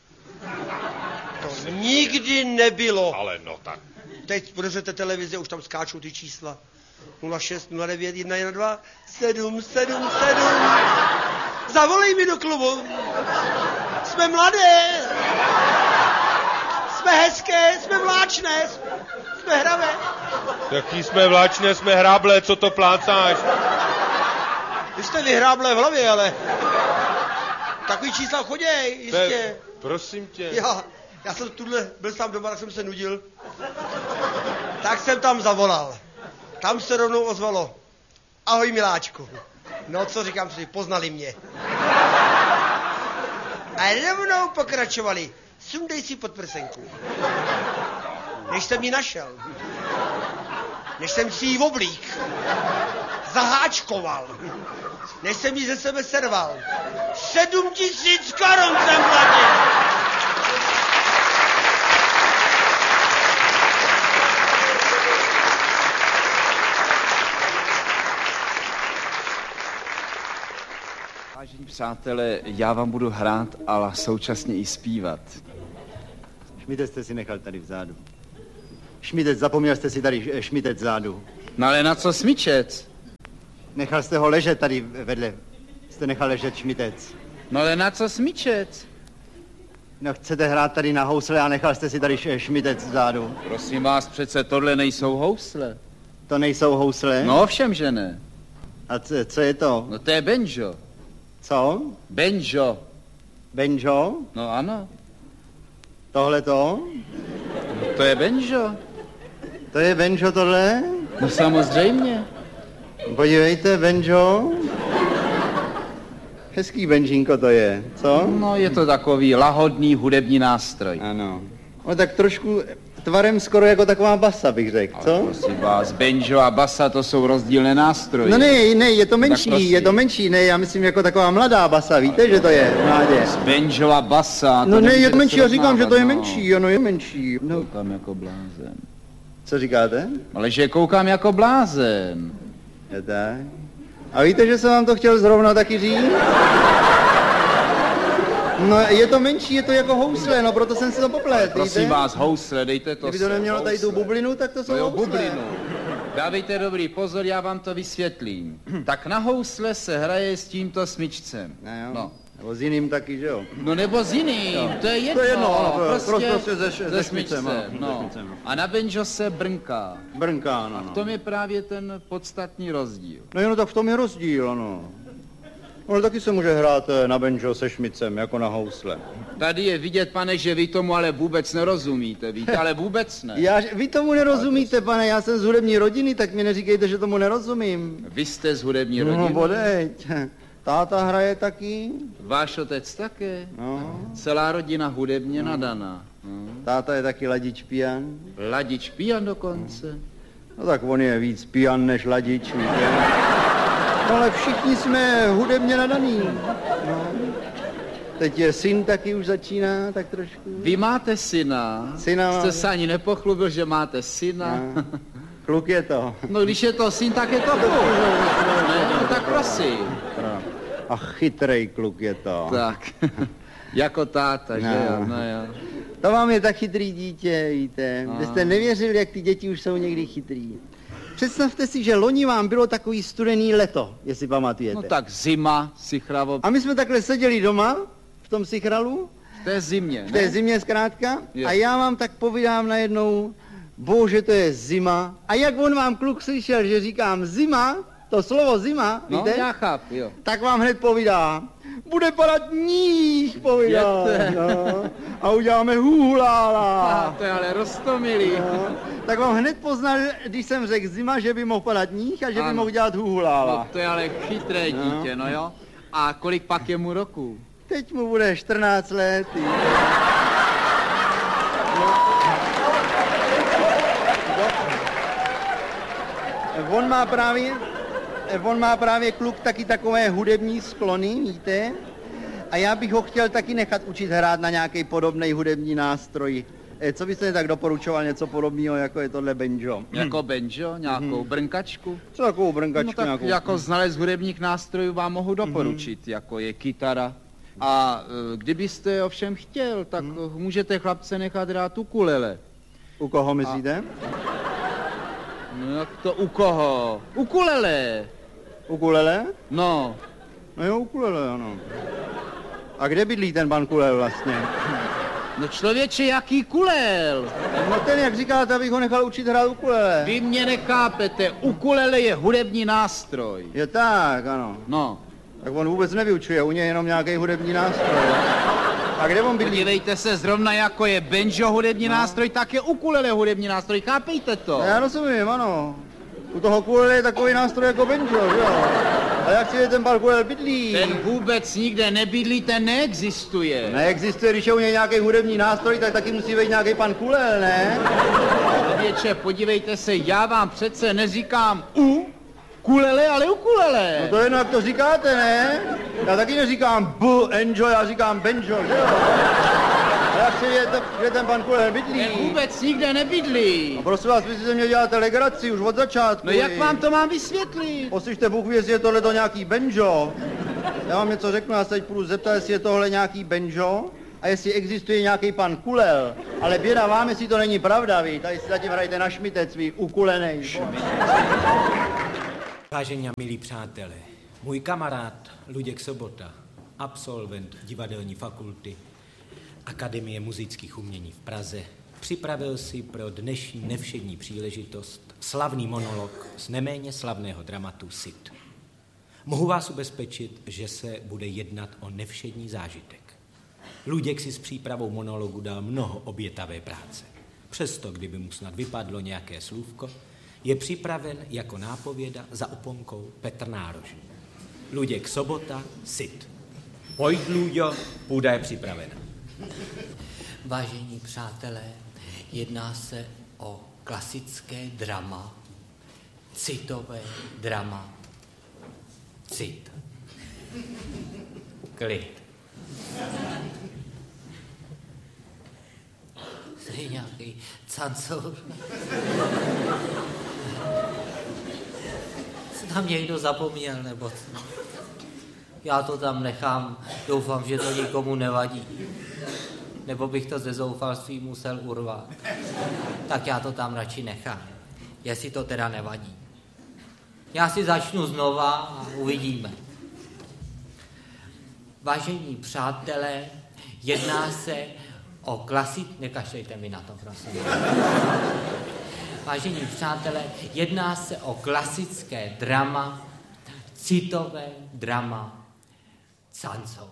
C: To nikdy nebylo.
B: Ale no tak.
C: Teď podevřete televize, už tam skáčou ty čísla. 06, 09, 112, 777. Zavolej mi do klubu. Jsme mladé. Jsme hezké, jsme vláčné, jsme hravé.
B: Jaký jsme vláčné, jsme hráble, co to plácáš?
C: Vy jste vyhráblé v hlavě, ale takový čísla choděj, jistě.
B: Prosím tě.
C: Já jsem tuhle, byl sám doma, tak jsem se nudil. Tak jsem tam zavolal. Tam se rovnou ozvalo. Ahoj, miláčku. No, co říkám si, poznali mě. A rovnou pokračovali. Sundej si podprsenku. Než jsem ji našel. Než jsem si ji oblík. Zaháčkoval. Než jsem ji ze sebe serval. 7 000 korun jsem platil.
D: Vážení přátelé, já vám budu hrát, ale současně i zpívat.
E: Šmitec jste si nechal tady vzadu. Šmitec, zapomněl jste si tady šmitec vzadu.
D: No ale na co smyčec?
E: Nechal jste ho ležet tady vedle. Jste nechal ležet šmitec.
D: No ale na co smyčec?
E: No chcete hrát tady na housle a nechal jste si tady šmitec vzadu.
D: Prosím vás, přece tohle nejsou housle.
E: To nejsou housle?
D: No ovšem, že ne.
E: A co je to?
D: No to je banjo.
E: Co?
D: Banjo.
E: Banjo?
D: No ano.
E: Tohle to?
D: No to je banjo.
E: To je banjo tohle?
D: No samozřejmě.
E: Podívejte, banjo. Hezký banjinko to je, co?
D: No je to takový lahodný hudební nástroj.
E: Ano. No tak trošku tvarem skoro jako taková basa, bych řekl, co?
D: Ale prosím vás, banjo a basa to jsou rozdílné nástroje.
E: No ne, je to menší, ne, já myslím jako taková mladá basa, víte, že to je, mládě.
D: Banjo a basa.
E: No ne, je to menší, já říkám, že to je menší, ano, je menší. No.
D: Koukám jako blázen.
E: Co říkáte?
D: Ale že koukám jako blázen.
E: Je tak. A víte, že jsem vám to chtěl zrovna taky říct? No je to menší, je to jako housle, no proto jsem si to poplet,
D: Prosím
E: víte?
D: vás, housle, dejte to.
E: Kdyby to nemělo tady tu bublinu, tak to jsou
D: no jo,
E: housle.
D: bublinu. Dávejte dobrý pozor, já vám to vysvětlím. Tak na housle se hraje s tímto smyčcem.
E: No. Nebo s jiným taky, že jo?
D: No nebo s jiným, to je jedno.
E: To je jedno, ano,
D: prostě
E: se šmicem, ano,
D: no. A na banjo se brnká.
E: Brnká, ano.
D: V tom je právě ten podstatný rozdíl.
E: No jo, no tak v tom je rozdíl, ano. No taky se může hrát na banjo se šmicem, jako na housle.
D: Tady je vidět, pane, že vy tomu ale vůbec nerozumíte, víte, ale vůbec ne.
E: Vy tomu nerozumíte, pane, já jsem z hudební rodiny, tak mi neříkejte, že tomu nerozumím.
D: Vy jste z hudební rodiny?
E: No bodeď, táta hraje taky.
D: Váš otec také?
E: No.
D: Celá rodina hudebně nadaná. No.
E: Táta je taky ladič pijan.
D: Ladič pijan dokonce?
E: No tak on je víc pijan než ladič, víte. No ale všichni jsme hudebně nadaný. No. Teď je syn taky už začíná, tak trošku.
D: Vy máte syna?
E: Syna
D: jste
E: máme.
D: se ani nepochlubil, že máte syna?
E: No. Kluk je to.
D: No když je to syn, tak je to kluk. No tak prosím.
E: A chytrej kluk je to.
D: Tak, jako táta, že jo? No jo.
E: To vám je tak chytrý dítě, víte. Vy jste nevěřili, jak ty děti už jsou někdy chytrý. Představte si, že loni vám bylo takový studený leto, jestli pamatujete.
D: No tak zima, sichravo.
E: A my jsme takhle seděli doma, v tom sichralu.
D: V té zimě, ne?
E: V té zimě zkrátka.
D: Je.
E: A já vám tak povídám najednou, bože, to je zima. A jak on vám kluk slyšel, že říkám zima, to slovo zima,
D: No,
E: víte?
D: já chápu, jo.
E: Tak vám hned povídá, bude padat níž, povídá. No. A uděláme hůlála.
D: To je ale roztomilý.
E: No. Tak vám hned poznal, když jsem řekl zima, že by mohl padat níž a že by mohl dělat hůlála.
D: No, to je ale chytré dítě, no jo. A kolik pak je mu roku?
E: Teď mu bude 14 let. On má právě kluk taky takové hudební sklony, víte? A já bych ho chtěl taky nechat učit hrát na nějaký podobný hudební nástroj. Co byste tak doporučoval něco podobného, jako je tohle banjo?
D: Jako banjo? Nějakou brnkačku?
E: Co takovou brnkačku?
D: No tak
E: nějakou?
D: jako znalec hudebních nástrojů vám mohu doporučit, jako je kytara. A kdybyste ovšem chtěl, tak můžete chlapce nechat hrát ukulele.
E: U koho myslíte?
D: No jak to u koho? Ukulele.
E: Ukulele?
D: No.
E: No jo, ukulele, ano. A kde bydlí ten pan Kulel vlastně?
D: No člověče, jaký kulel?
E: No ten, jak říkáte, abych ho nechal učit hrát ukulele.
D: Vy mě nechápete, ukulele je hudební nástroj.
E: Je tak, ano.
D: No.
E: Tak on vůbec nevyučuje, u něj je jenom nějaký hudební nástroj. A kde on bydlí?
D: Podívejte se, zrovna jako je banjo hudební nástroj, tak je ukulele hudební nástroj, chápejte to?
E: No, já rozumím, ano. U toho ukulele je takový nástroj jako banjo, jo. A jak si je ten pan Kulel bydlí?
D: Ten vůbec nikde nebydlí, ten neexistuje.
E: Neexistuje, když je u něj nějaký hudební nástroj, tak taky musí být nějaký pan Kulel, ne?
D: Člověče, podívejte se, já vám přece neříkám kulele, ale ukulele.
E: No to je jedno, jak to říkáte, ne? Já taky neříkám enjoy, já říkám banjo, že jo? A jak si je, že ten pan Kulel bydlí?
D: Ten vůbec nikde nebydlí.
E: No prosím vás, vy si ze mě děláte legraci už od začátku.
D: No jak vám to mám vysvětlit?
E: Poslyšte, Bůh ví, jestli je tohleto nějaký banjo. Já vám něco řeknu, já se teď půjdu zeptat, jestli je tohle nějaký banjo a jestli existuje nějaký pan Kulel. Ale běda vám, jestli to není pravda, vy. Tady si zatím hrajte na šmitec, vy ukulenej.
F: Vážení a milí přátelé, můj kamarád Luděk Sobota, absolvent divadelní fakulty Akademie muzických umění v Praze, připravil si pro dnešní nevšední příležitost slavný monolog z neméně slavného dramatu Cid. Mohu vás ubezpečit, že se bude jednat o nevšední zážitek. Luděk si s přípravou monologu dal mnoho obětavé práce. Přesto, kdyby mu snad vypadlo nějaké slůvko, je připraven jako nápověda za oponkou Petr Nárožný. Luděk Sobota, Cid. Pojď, Luďo, půda je připravena.
G: Vážení přátelé, jedná se o klasické drama, citové drama, Cid. Klid. Jsi nějaký cancour. Se tam někdo zapomněl, nebo co? Já to tam nechám, doufám, že to nikomu nevadí. Nebo bych to ze zoufalství musel urvat. Tak já to tam radši nechám, jestli to teda nevadí. Já si začnu znova a uvidíme. Vážení přátelé, jedná se o nekašlejte mi na to, prosím. Vážení přátelé, jedná se o klasické drama, citové drama, Cancour.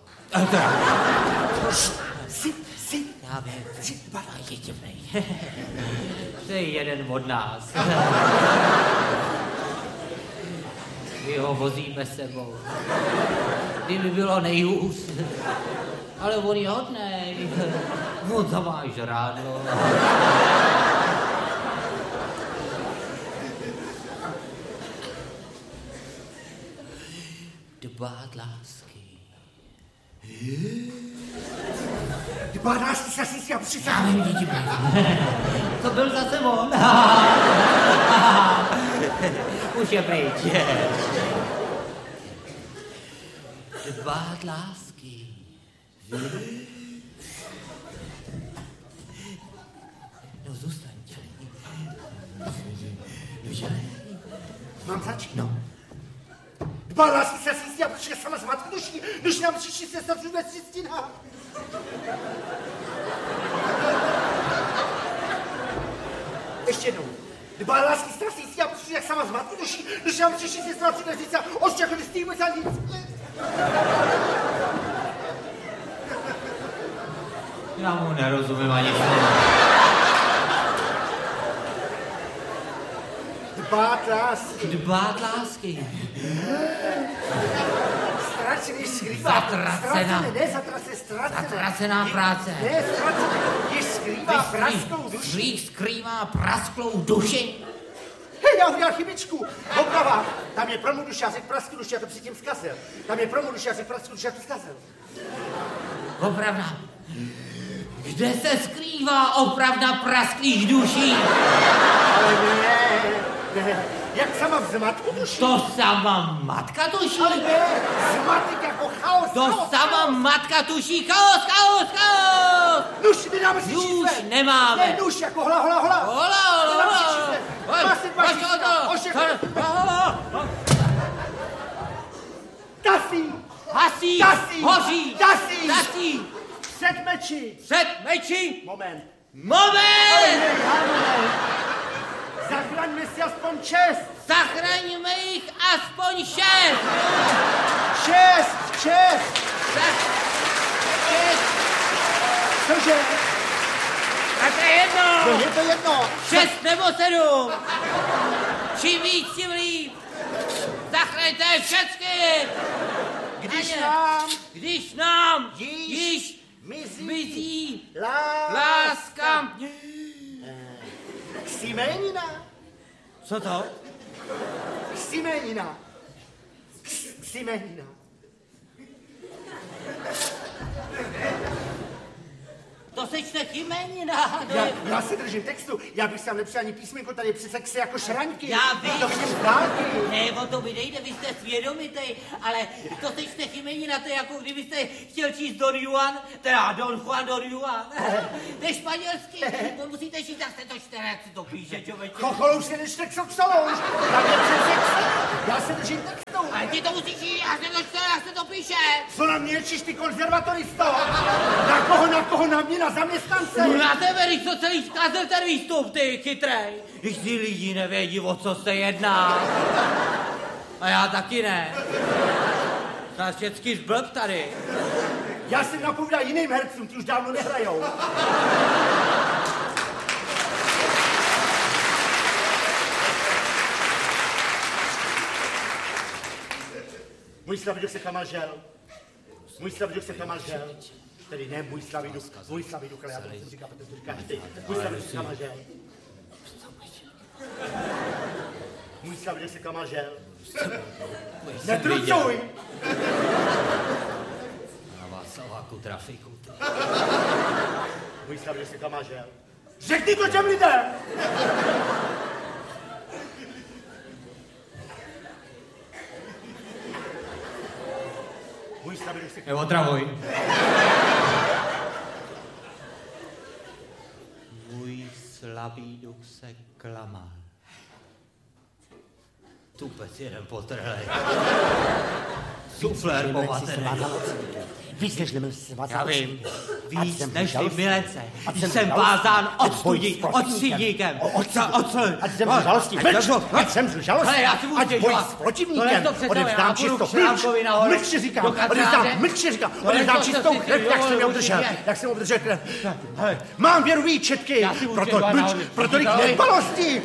G: Já vím, je divnej. To je jeden od nás. My ho vozíme sebou. Kdyby bylo nejhůř. Ale on je hodnej. On to má žrádlo. Dbát lásky.
H: Dbát lásky se asi já přijde.
G: Já vím, děti. To byl zase on. Už je pryč. Dbát lásky. No, zůstaň.
H: Mám začít?
G: No.
H: Dbát lásky se asi já přijde sama z matky duší, když nám přišli se stavřu ve ciztinách. Ještě jednou. Dbát lásky strasící a přijde sama z matky duší, když nám přišli se stavřu ve ciztinách. Ošťakli s tím za nic.
G: Já mu nerozumím ani slovo.
H: Dbát lásky.
G: Dbát lásky.
H: Ztracený skrývá.
G: Zatracená.
H: Ne, zatracené, ztracené.
G: Zatracená práce.
H: Ne, ztracené. Když skrývá prasklou duši.
G: Když skrývá prasklou duši.
H: Hej, já udělal chybičku. Oprava. Tam je promu duši, já řekl prasklou duši, já to předtím zkazil. Tam je promu duši, já řekl prasklou duši, já to zkazil.
G: Opravda. Kde se skrývá opravda prasklých duší?
H: Ale ne. Jak sama v zmatku duší?
G: To sama matka tuší?
H: Ale ne, zmatek jako chaos.
G: To sama matka tuší. Chaos.
H: Nuž, nedáme si čísle.
G: Nuž nemáme.
H: Ne, nuž, jako hola. Nedáme si čísle. Má se dva čísla. Ošek. Tasí.
G: Hoří.
H: Tasí. Před meči. Moment. Zachraňme si aspoň 6.
G: Zachraňme jich aspoň 6.
H: 6. Cože?
G: A to je jedno.
H: Je to jedno.
G: 6 nebo 7. Čím víc, tím líp. Zachraňte všechny. Když nám již mizí láska.
H: Ksimenina.
G: Co to?
H: Ksimenina.
G: To to sečte chymenina.
H: Já se držím textu, já bych sem nepřijal ani písmenko, tady přece se jako šraňky.
G: Já vím.
H: To vidím z dálky.
G: Ne, o to mi nejde, vy jste svědomitej, ale to sečte chymenina, to je jako kdybyste chtěl číst Don Juan, teda Don Juan, Don Juan. To je španělský, to musíte číst, tak se to čte, jak se to píše, člověče.
H: Chocholouš se nečte ksoxolouš. Já se držím textu.
G: Ale ty to musíš číst, jak se to čte, jak se to píše.
H: Co na mě číš, ty konzervatoristo? Na koho, na mě, na zaměstnance?
G: No na tebe, když to celý zkazil ten výstup, ty chytrej. Když ty lidi nevědí, o co se jedná. A já taky ne. Nás všecky zblb tady.
H: Já jsem napovídal jiným hercům, ty už dávno nehrajou. Můj Slaviduch se chamal žel. Tedy ne můj Slaviduch, ale já to musím říkat, protože to říkáš ty. Můj Slaviduch se chamal žel. Můj Slaviduch se chamal žel. Netrucuj!
G: Na Václaváku trafiku.
H: Můj Slaviduch se chamal žel. Řekni to těm lidem! Můj Slaviduch se chamal žel.
G: Otravuj. Můj Slaviduch se klamal. Tupec jeden potrhlej. Suflér povatený.
H: Víc než nemilci.
G: Já vím, víc než ty milence. Jsem vázán odstřídníkem.
H: Ať zemřu žalostí. Ať zemřu žalostí.
G: Hele, já si můžu
H: stěžovat. S protivníkem. Odevzdám čistou mlčně říkám. Odevzdám čistou krev, jak jsem obdržel krev. Mám věru výčetky. Proto jich nedbalostí.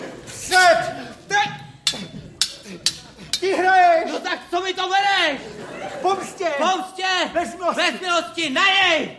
H: Ty hraješ!
G: No tak co mi to bereš?
H: Pomstě!
G: Bez milosti, na něj!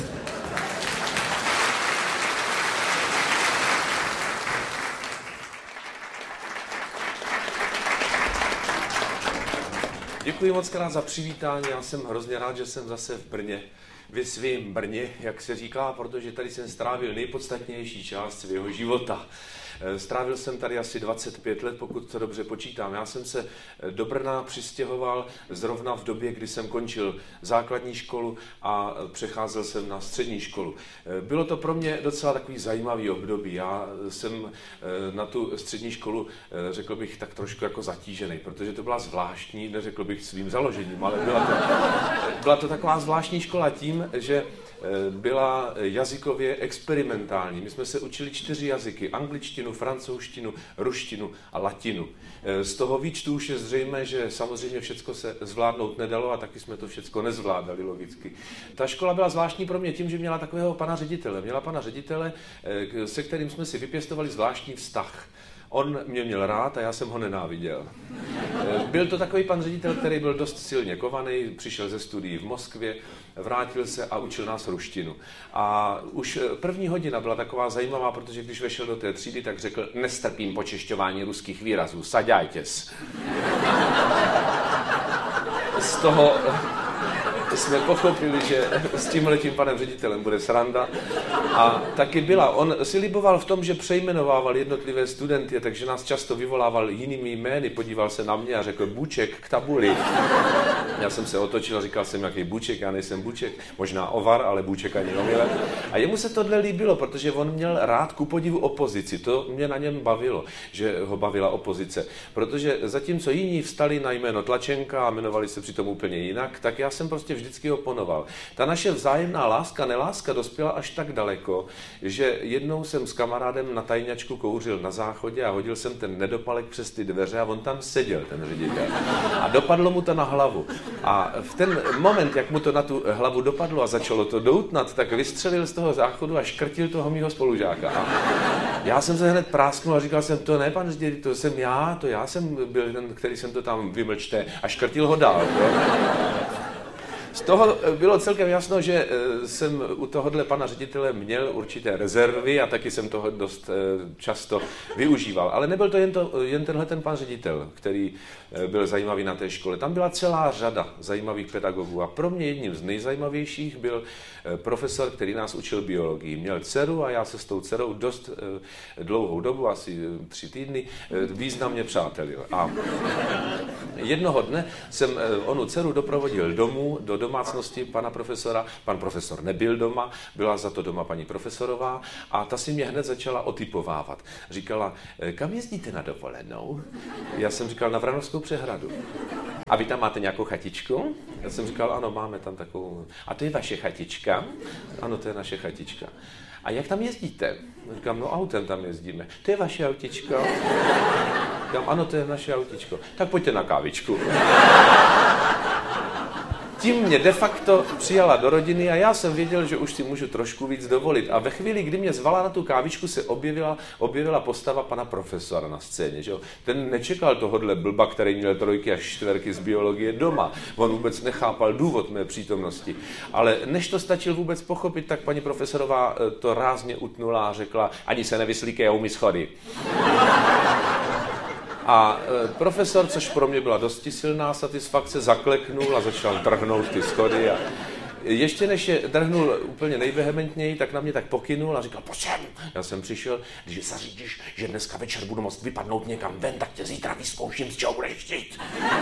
A: Děkuji moc krát za přivítání, já jsem hrozně rád, že jsem zase v Brně. Ve svém Brně, jak se říká, protože tady jsem strávil nejpodstatnější část svého života. Strávil jsem tady asi 25 let, pokud to dobře počítám. Já jsem se do Brna přistěhoval zrovna v době, kdy jsem končil základní školu a přecházel jsem na střední školu. Bylo to pro mě docela takový zajímavý období. Já jsem na tu střední školu, řekl bych, tak trošku jako zatížený, protože to byla zvláštní, neřekl bych svým založením, ale byla to taková zvláštní škola tím, že byla jazykově experimentální. My jsme se učili 4 jazyky, angličtinu, francouzštinu, ruštinu a latinu. Z toho výčtu už je zřejmé, že samozřejmě všecko se zvládnout nedalo a taky jsme to všecko nezvládali logicky. Ta škola byla zvláštní pro mě tím, že měla takového pana ředitele. Měla pana ředitele, se kterým jsme si vypěstovali zvláštní vztah. On mě měl rád a já jsem ho nenáviděl. Byl to takový pan ředitel, který byl dost silně kovaný, přišel ze studií v Moskvě, vrátil se a učil nás ruštinu. A už první hodina byla taková zajímavá, protože když vešel do té třídy, tak řekl: nestrpím počešťování ruských výrazů, saďajtěs. Z toho jsme pochopili, že s tímhletím panem ředitelem bude sranda. A taky byla. On si liboval v tom, že přejmenovával jednotlivé studenty, takže nás často vyvolával jinými jmény. Podíval se na mě a řekl: Buček k tabuli. Já jsem se otočil a říkal jsem, jaký Buček, já nejsem Buček. Možná Ovar, ale Buček ani omylem. A jemu se tohle líbilo, protože on měl rád ku podivu opozici. To mě na něm bavilo, že ho bavila opozice. Protože zatímco jiní vstali na jméno Tlačenka a jmenovali se přitom úplně jinak, tak já jsem prostě vždycky oponoval. Ta naše vzájemná láska, neláska dospěla až tak daleko, že jednou jsem s kamarádem na tajňačku kouřil na záchodě a hodil jsem ten nedopalek přes ty dveře a on tam seděl, ten ředitel. A dopadlo mu to na hlavu. A v ten moment, jak mu to na tu hlavu dopadlo a začalo to doutnat, tak vystřelil z toho záchodu a škrtil toho mýho spolužáka. A já jsem se hned prásknul a říkal jsem: to ne, pan ředitel, to jsem já, to já jsem byl ten, který jsem to tam vymlčte, a škrtil ho dál. Jo?
I: Z toho bylo celkem jasno, že jsem u tohohle pana ředitele měl určité rezervy a taky jsem toho dost často využíval. Ale nebyl to jen tenhle ten pan ředitel, který byl zajímavý na té škole. Tam byla celá řada zajímavých pedagogů a pro mě jedním z nejzajímavějších byl profesor, který nás učil biologii. Měl dceru a já se s tou dcerou dost dlouhou dobu, asi 3 týdny, významně přátelil. A jednoho dne jsem onu dceru doprovodil domů, do domácnosti pana profesora. Pan profesor nebyl doma, byla za to doma paní profesorová a ta si mě hned začala otypovávat. Říkala, kam jezdíte na dovolenou? Já jsem říkal, na Vranovskou přehradu. A vy tam máte nějakou chatičku? Já jsem říkal, ano, máme tam takovou. A to je vaše chatička? Ano, to je naše chatička. A jak tam jezdíte? Říkám, no autem tam jezdíme. To je vaše autičko? Říkám, ano, to je naše autičko. Tak pojďte na kávičku. Tím mě de facto přijala do rodiny a já jsem věděl, že už si můžu trošku víc dovolit. A ve chvíli, kdy mě zvala na tu kávičku, se objevila postava pana profesora na scéně. Že jo? Ten nečekal tohodle blba, který měl 3 až 4 z biologie doma. On vůbec nechápal důvod mé přítomnosti. Ale než to stačil vůbec pochopit, tak paní profesorová to rázně utnula a řekla, ani se nevyslíkej, umí schody. A profesor, což pro mě byla dosti silná satisfakce, zakleknul a začal drhnout ty schody. A ještě než je drhnul úplně nejvehementněji, tak na mě tak pokynul a říkal, pojď sem. Já jsem přišel, když zařídíš, že dneska večer budu moct vypadnout někam ven, tak tě zítra vyzkouším, z čeho budeš chtít.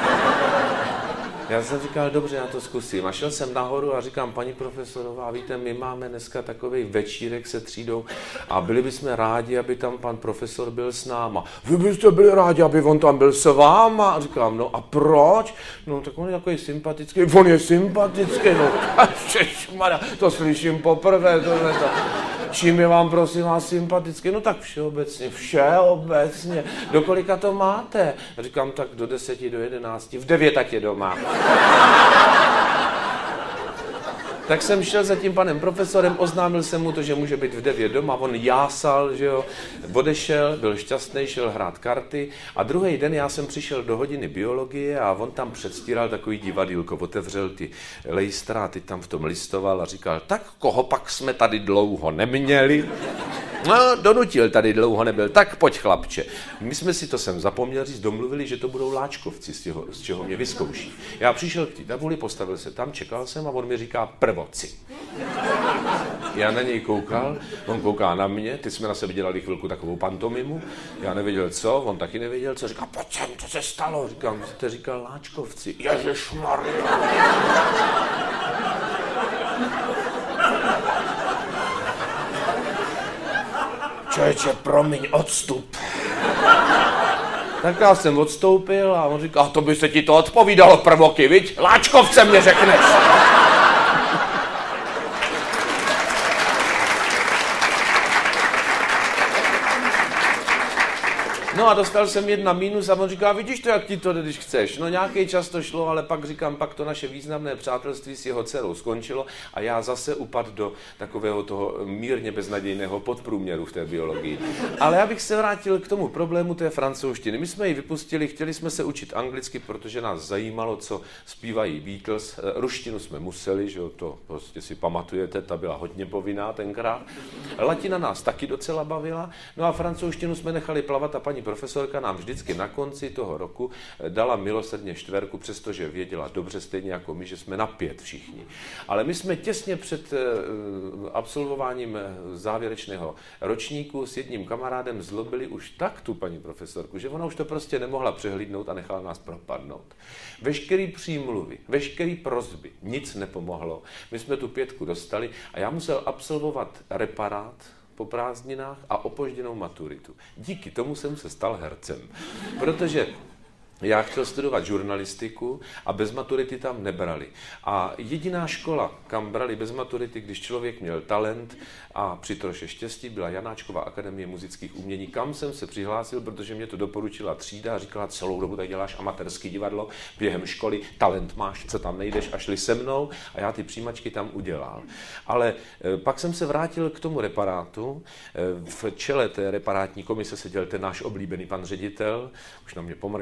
I: Já jsem říkal, dobře, já to zkusím. A šel jsem nahoru a říkám, paní profesorová, víte, my máme dneska takovej večírek se třídou a byli bychom rádi, aby tam pan profesor byl s náma. Vy byste byli rádi, aby on tam byl s váma? A říkám, no a proč? No tak on je takový sympatický. On je sympatický, no šešmada, to slyším poprvé, tohle. Čím je vám, prosím vás, sympatický? No tak všeobecně. Do kolika to máte? Říkám, tak do 10, do 11, v 9 tak je doma. Tak jsem šel za tím panem profesorem, oznámil jsem mu to, že může být v 9 doma, on jásal, že jo, odešel, byl šťastný, šel hrát karty a druhý den já jsem přišel do hodiny biologie a on tam předstíral takový divadýlko, otevřel ty lejstra a teď tam v tom listoval a říkal, tak koho pak jsme tady dlouho neměli? No, donutil, tady dlouho nebyl, tak pojď chlapče. My jsme si to sem zapomněli říct, domluvili, že to budou Láčkovci, z čeho mě vyzkouší. Já přišel k té tabuli, postavil se tam, čekal jsem a on mi říká prvoci. Já na něj koukal, on kouká na mě, ty jsme na sebe dělali chvilku takovou pantomimu, já nevěděl co, on taky nevěděl co, říká, pojď sem, co se stalo? Říkám, jste říkal Láčkovci, ježišmarja. Člověče, promiň, odstup. Tak já jsem odstoupil a on říká, to by se ti to odpovídalo prvoky, viď? Láčkovce mě řekneš. No a dostal jsem 1 mínus a on říká, vidíš to, jak ti to jde, když chceš. No nějaký čas to šlo, ale pak říkám, pak to naše významné přátelství s jeho dcerou skončilo a já zase upadl do takového toho mírně beznadějného podprůměru v té biologii. Ale já bych se vrátil k tomu problému té francouzštiny. My jsme ji vypustili, chtěli jsme se učit anglicky, protože nás zajímalo, co zpívají Beatles. Ruštinu jsme museli, že jo, to prostě si pamatujete, ta byla hodně povinná tenkrát. Latina nás taky docela bavila, no a francouzštinu jsme nechali plavat a paní profesorka nám vždycky na konci toho roku dala milosrdně 4, přestože věděla dobře stejně jako my, že jsme na 5 všichni. Ale my jsme těsně před absolvováním závěrečného ročníku s jedním kamarádem zlobili už tak tu paní profesorku, že ona už to prostě nemohla přehlídnout a nechala nás propadnout. Veškerý přímluvy, veškerý prosby, nic nepomohlo. My jsme tu 5 dostali a já musel absolvovat reparát po prázdninách a opožděnou maturitu. Díky tomu jsem se stal hercem, protože já chtěl studovat žurnalistiku a bez maturity tam nebrali. A jediná škola, kam brali bez maturity, když člověk měl talent a při troše štěstí, byla Janáčkova akademie muzických umění, kam jsem se přihlásil, protože mě to doporučila třída a říkala, celou dobu tady děláš amatérský divadlo, během školy, talent máš, co tam nejdeš, a šli se mnou a já ty přijímačky tam udělal. Ale pak jsem se vrátil k tomu reparátu. V čele té reparátní komise seděl ten náš oblíbený pan ředitel, už na mě pomrkával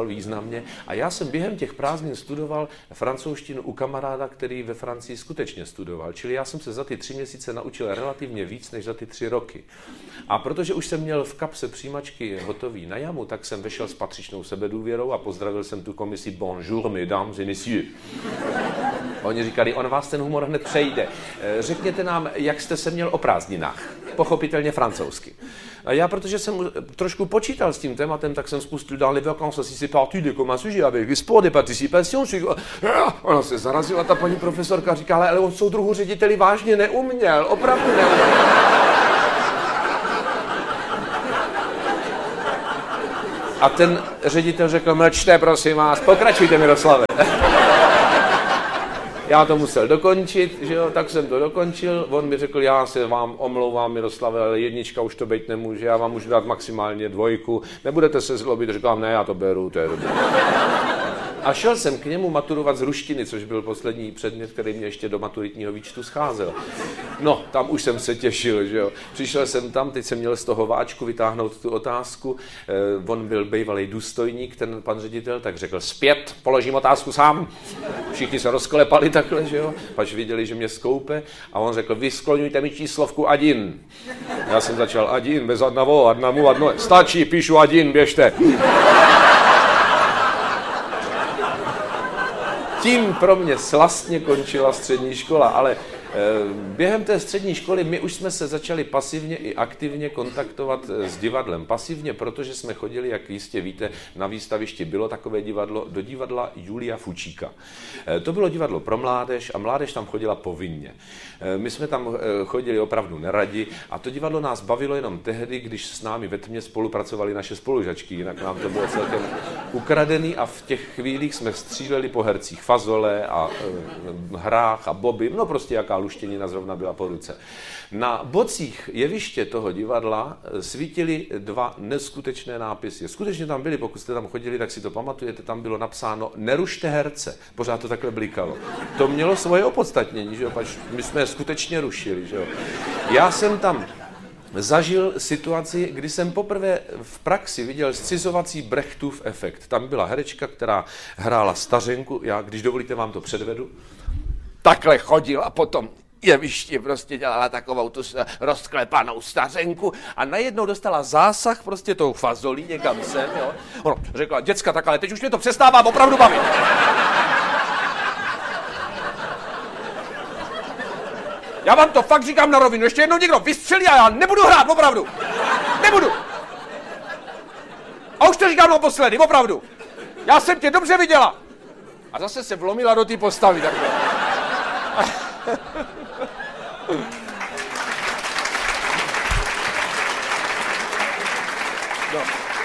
I: významně. A já jsem během těch prázdnin studoval francouzštinu u kamaráda, který ve Francii skutečně studoval. Čili já jsem se za ty 3 měsíce naučil relativně víc než za ty 3 roky. A protože už jsem měl v kapse přijímačky hotový na jamu, tak jsem vešel s patřičnou sebedůvěrou a pozdravil jsem tu komisi bonjour, mesdames et messieurs. Oni říkali, on vás ten humor hned přejde. Řekněte nám, jak jste se měl o prázdninách. Pochopitelně francouzsky. A já, protože jsem trošku počítal s tím tématem, tak jsem spustil dans les vacances, si c'est parti de comme un sujet avec les sports, des participations. Ona se zarazila, ta paní profesorka říkala, ale on soudruhu řediteli vážně neuměl, opravdu neuměl. A ten ředitel řekl, mlčte, prosím vás, pokračujte, Miroslave. Já to musel dokončit, že jo, tak jsem to dokončil. On mi řekl, já se vám omlouvám, Miroslave, ale 1 už to být nemůže, já vám můžu dát maximálně 2. Nebudete se zlobit, říkám, ne, já to beru, to je dobré. A šel jsem k němu maturovat z ruštiny, což byl poslední předmět, který mě ještě do maturitního výčtu scházel. No, tam už jsem se těšil, že jo. Přišel jsem tam, teď jsem měl z toho váčku vytáhnout tu otázku. On byl bývalý důstojník, ten pan ředitel, tak řekl, zpět, položím otázku sám. Všichni se rozklepali takhle, že jo. Pač viděli, že mě skoupe. A on řekl, vy skloňujte mi číslovku adin. Já jsem začal adin, bez adnavo, adnamu, adno. Stačí, píšu adin, běžte. Tím pro mě slastně končila střední škola, ale během té střední školy my už jsme se začali pasivně i aktivně kontaktovat s divadlem. Pasivně, protože jsme chodili, jak jistě víte, na výstavišti bylo takové divadlo, do divadla Julia Fučíka. To bylo divadlo pro mládež a mládež tam chodila povinně. My jsme tam chodili opravdu neradi a to divadlo nás bavilo jenom tehdy, když s námi ve tmě spolupracovali naše spolužačky, jinak nám to bylo celkem ukradený a v těch chvílích jsme stříleli po hercích Fazole a hrách a Bobby, no prostě jaká luštěnina zrovna byla po ruce. Na bocích jeviště toho divadla svítily 2 neskutečné nápisy. Skutečně tam byly, pokud jste tam chodili, tak si to pamatujete, tam bylo napsáno nerušte herce. Pořád to takhle blikalo. To mělo svoje opodstatnění, že jo, pač my jsme je skutečně rušili, že jo. Já jsem tam zažil situaci, kdy jsem poprvé v praxi viděl scizovací Brechtův efekt. Tam byla herečka, která hrála stařenku, já, když dovolíte, vám to předvedu. Takhle chodil a potom jevišti prostě dělala takovou tu rozklepanou stařenku a najednou dostala zásah prostě tou fazolí někam sem, jo. Ono řekla, děcka, tak ale teď už mě to přestává opravdu bavit. Já vám to fakt říkám na rovinu, ještě jednou někdo vystřelí a já nebudu hrát, opravdu. Nebudu. A už to říkám naposledy, opravdu. Já jsem tě dobře viděla. A zase se vlomila do té postavy takhle. No.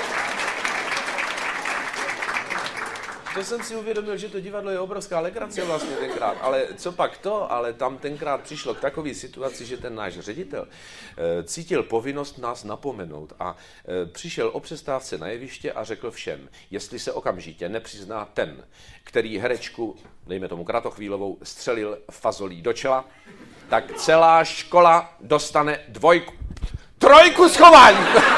I: To jsem si uvědomil, že to divadlo je obrovská legrace vlastně tenkrát, ale co pak to, ale tam tenkrát přišlo k takové situaci, že ten náš ředitel cítil povinnost nás napomenout a přišel o přestávce na jeviště a řekl všem, jestli se okamžitě nepřizná ten, který herečku, dejme tomu Kratochvílovou, střelil fazolí do čela, tak celá škola dostane 2, 3 schování.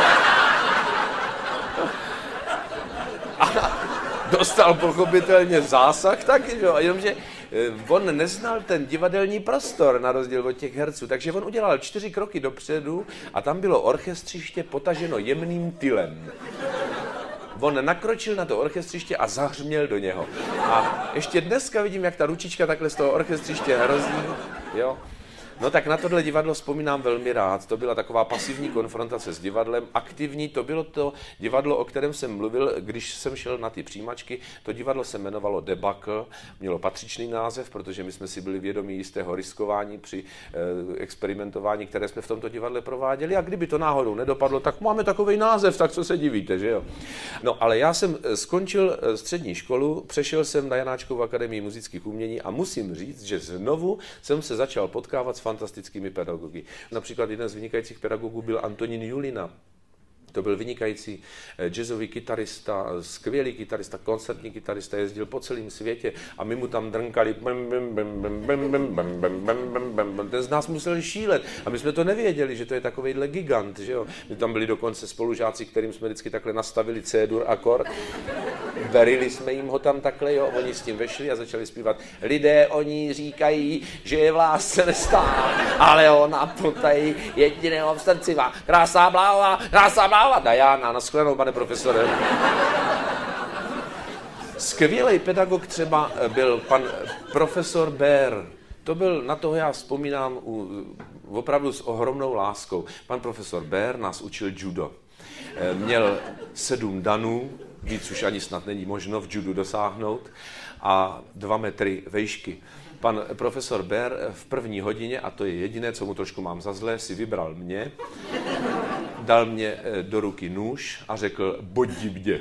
I: A dostal pochopitelně zásah taky, jo? Jenomže on neznal ten divadelní prostor na rozdíl od těch herců, takže on udělal 4 kroky dopředu a tam bylo orchestřiště potaženo jemným tylem. On nakročil na to orchestřiště a zahřměl do něho. A ještě dneska vidím, jak ta ručička takhle z toho orchestřiště hrozí, jo. No tak na tohle divadlo vzpomínám velmi rád. To byla taková pasivní konfrontace s divadlem. Aktivní, to bylo to divadlo, o kterém jsem mluvil, když jsem šel na ty přijímačky. To divadlo se jmenovalo Debakl, mělo patřičný název, protože my jsme si byli vědomí jistého riskování při experimentování, které jsme v tomto divadle prováděli. A kdyby to náhodou nedopadlo, tak máme takový název, tak co se divíte, že jo? No ale já jsem skončil střední školu, přešel jsem na Janáčkovu akademii muzických umění a musím říct, že znovu jsem se začal potkávat s fantastickými pedagogy. Například jeden z vynikajících pedagogů byl Antonín Julina, To byl vynikající jazzový kytarista, skvělý kytarista, koncertní kytarista, jezdil po celém světě a my mu tam drnkali. Ten z nás musel šílet a my jsme to nevěděli, že to je takovejhle gigant, že jo. My tam byli dokonce spolužáci, kterým jsme vždycky takhle nastavili C-dur akord. Verili jsme jim ho tam takhle, jo, oni s tím vešli a začali zpívat. Lidé oni říkají, že je v lásce nestá, ale ona potají jediného v srdci má. Krásná bláva, Diana, na shledanou, pane profesore. Skvělý pedagog třeba byl pan profesor Baer. To byl, na toho já vzpomínám opravdu s ohromnou láskou. Pan profesor Baer nás učil judo. Měl 7 danů, víc už ani snad není možno v judu dosáhnout, a 2 metry vejšky. Pan profesor Baer v první hodině, a to je jediné, co mu trošku mám za zlé, si vybral mě, dal mě do ruky nůž a řekl, bodi mě.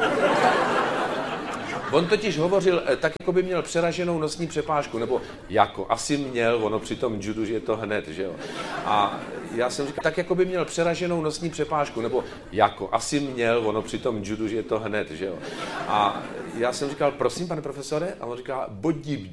I: On totiž hovořil tak, jako by měl přeraženou nosní přepážku, nebo jako asi měl, ono při tom judu, že je to hned, že jo. A já jsem říkal, tak jako by měl přeraženou nosní přepážku, nebo jako asi měl, ono při tom judu, že je to hned, že jo. A já jsem říkal, prosím, pane profesore, a on říká, bodí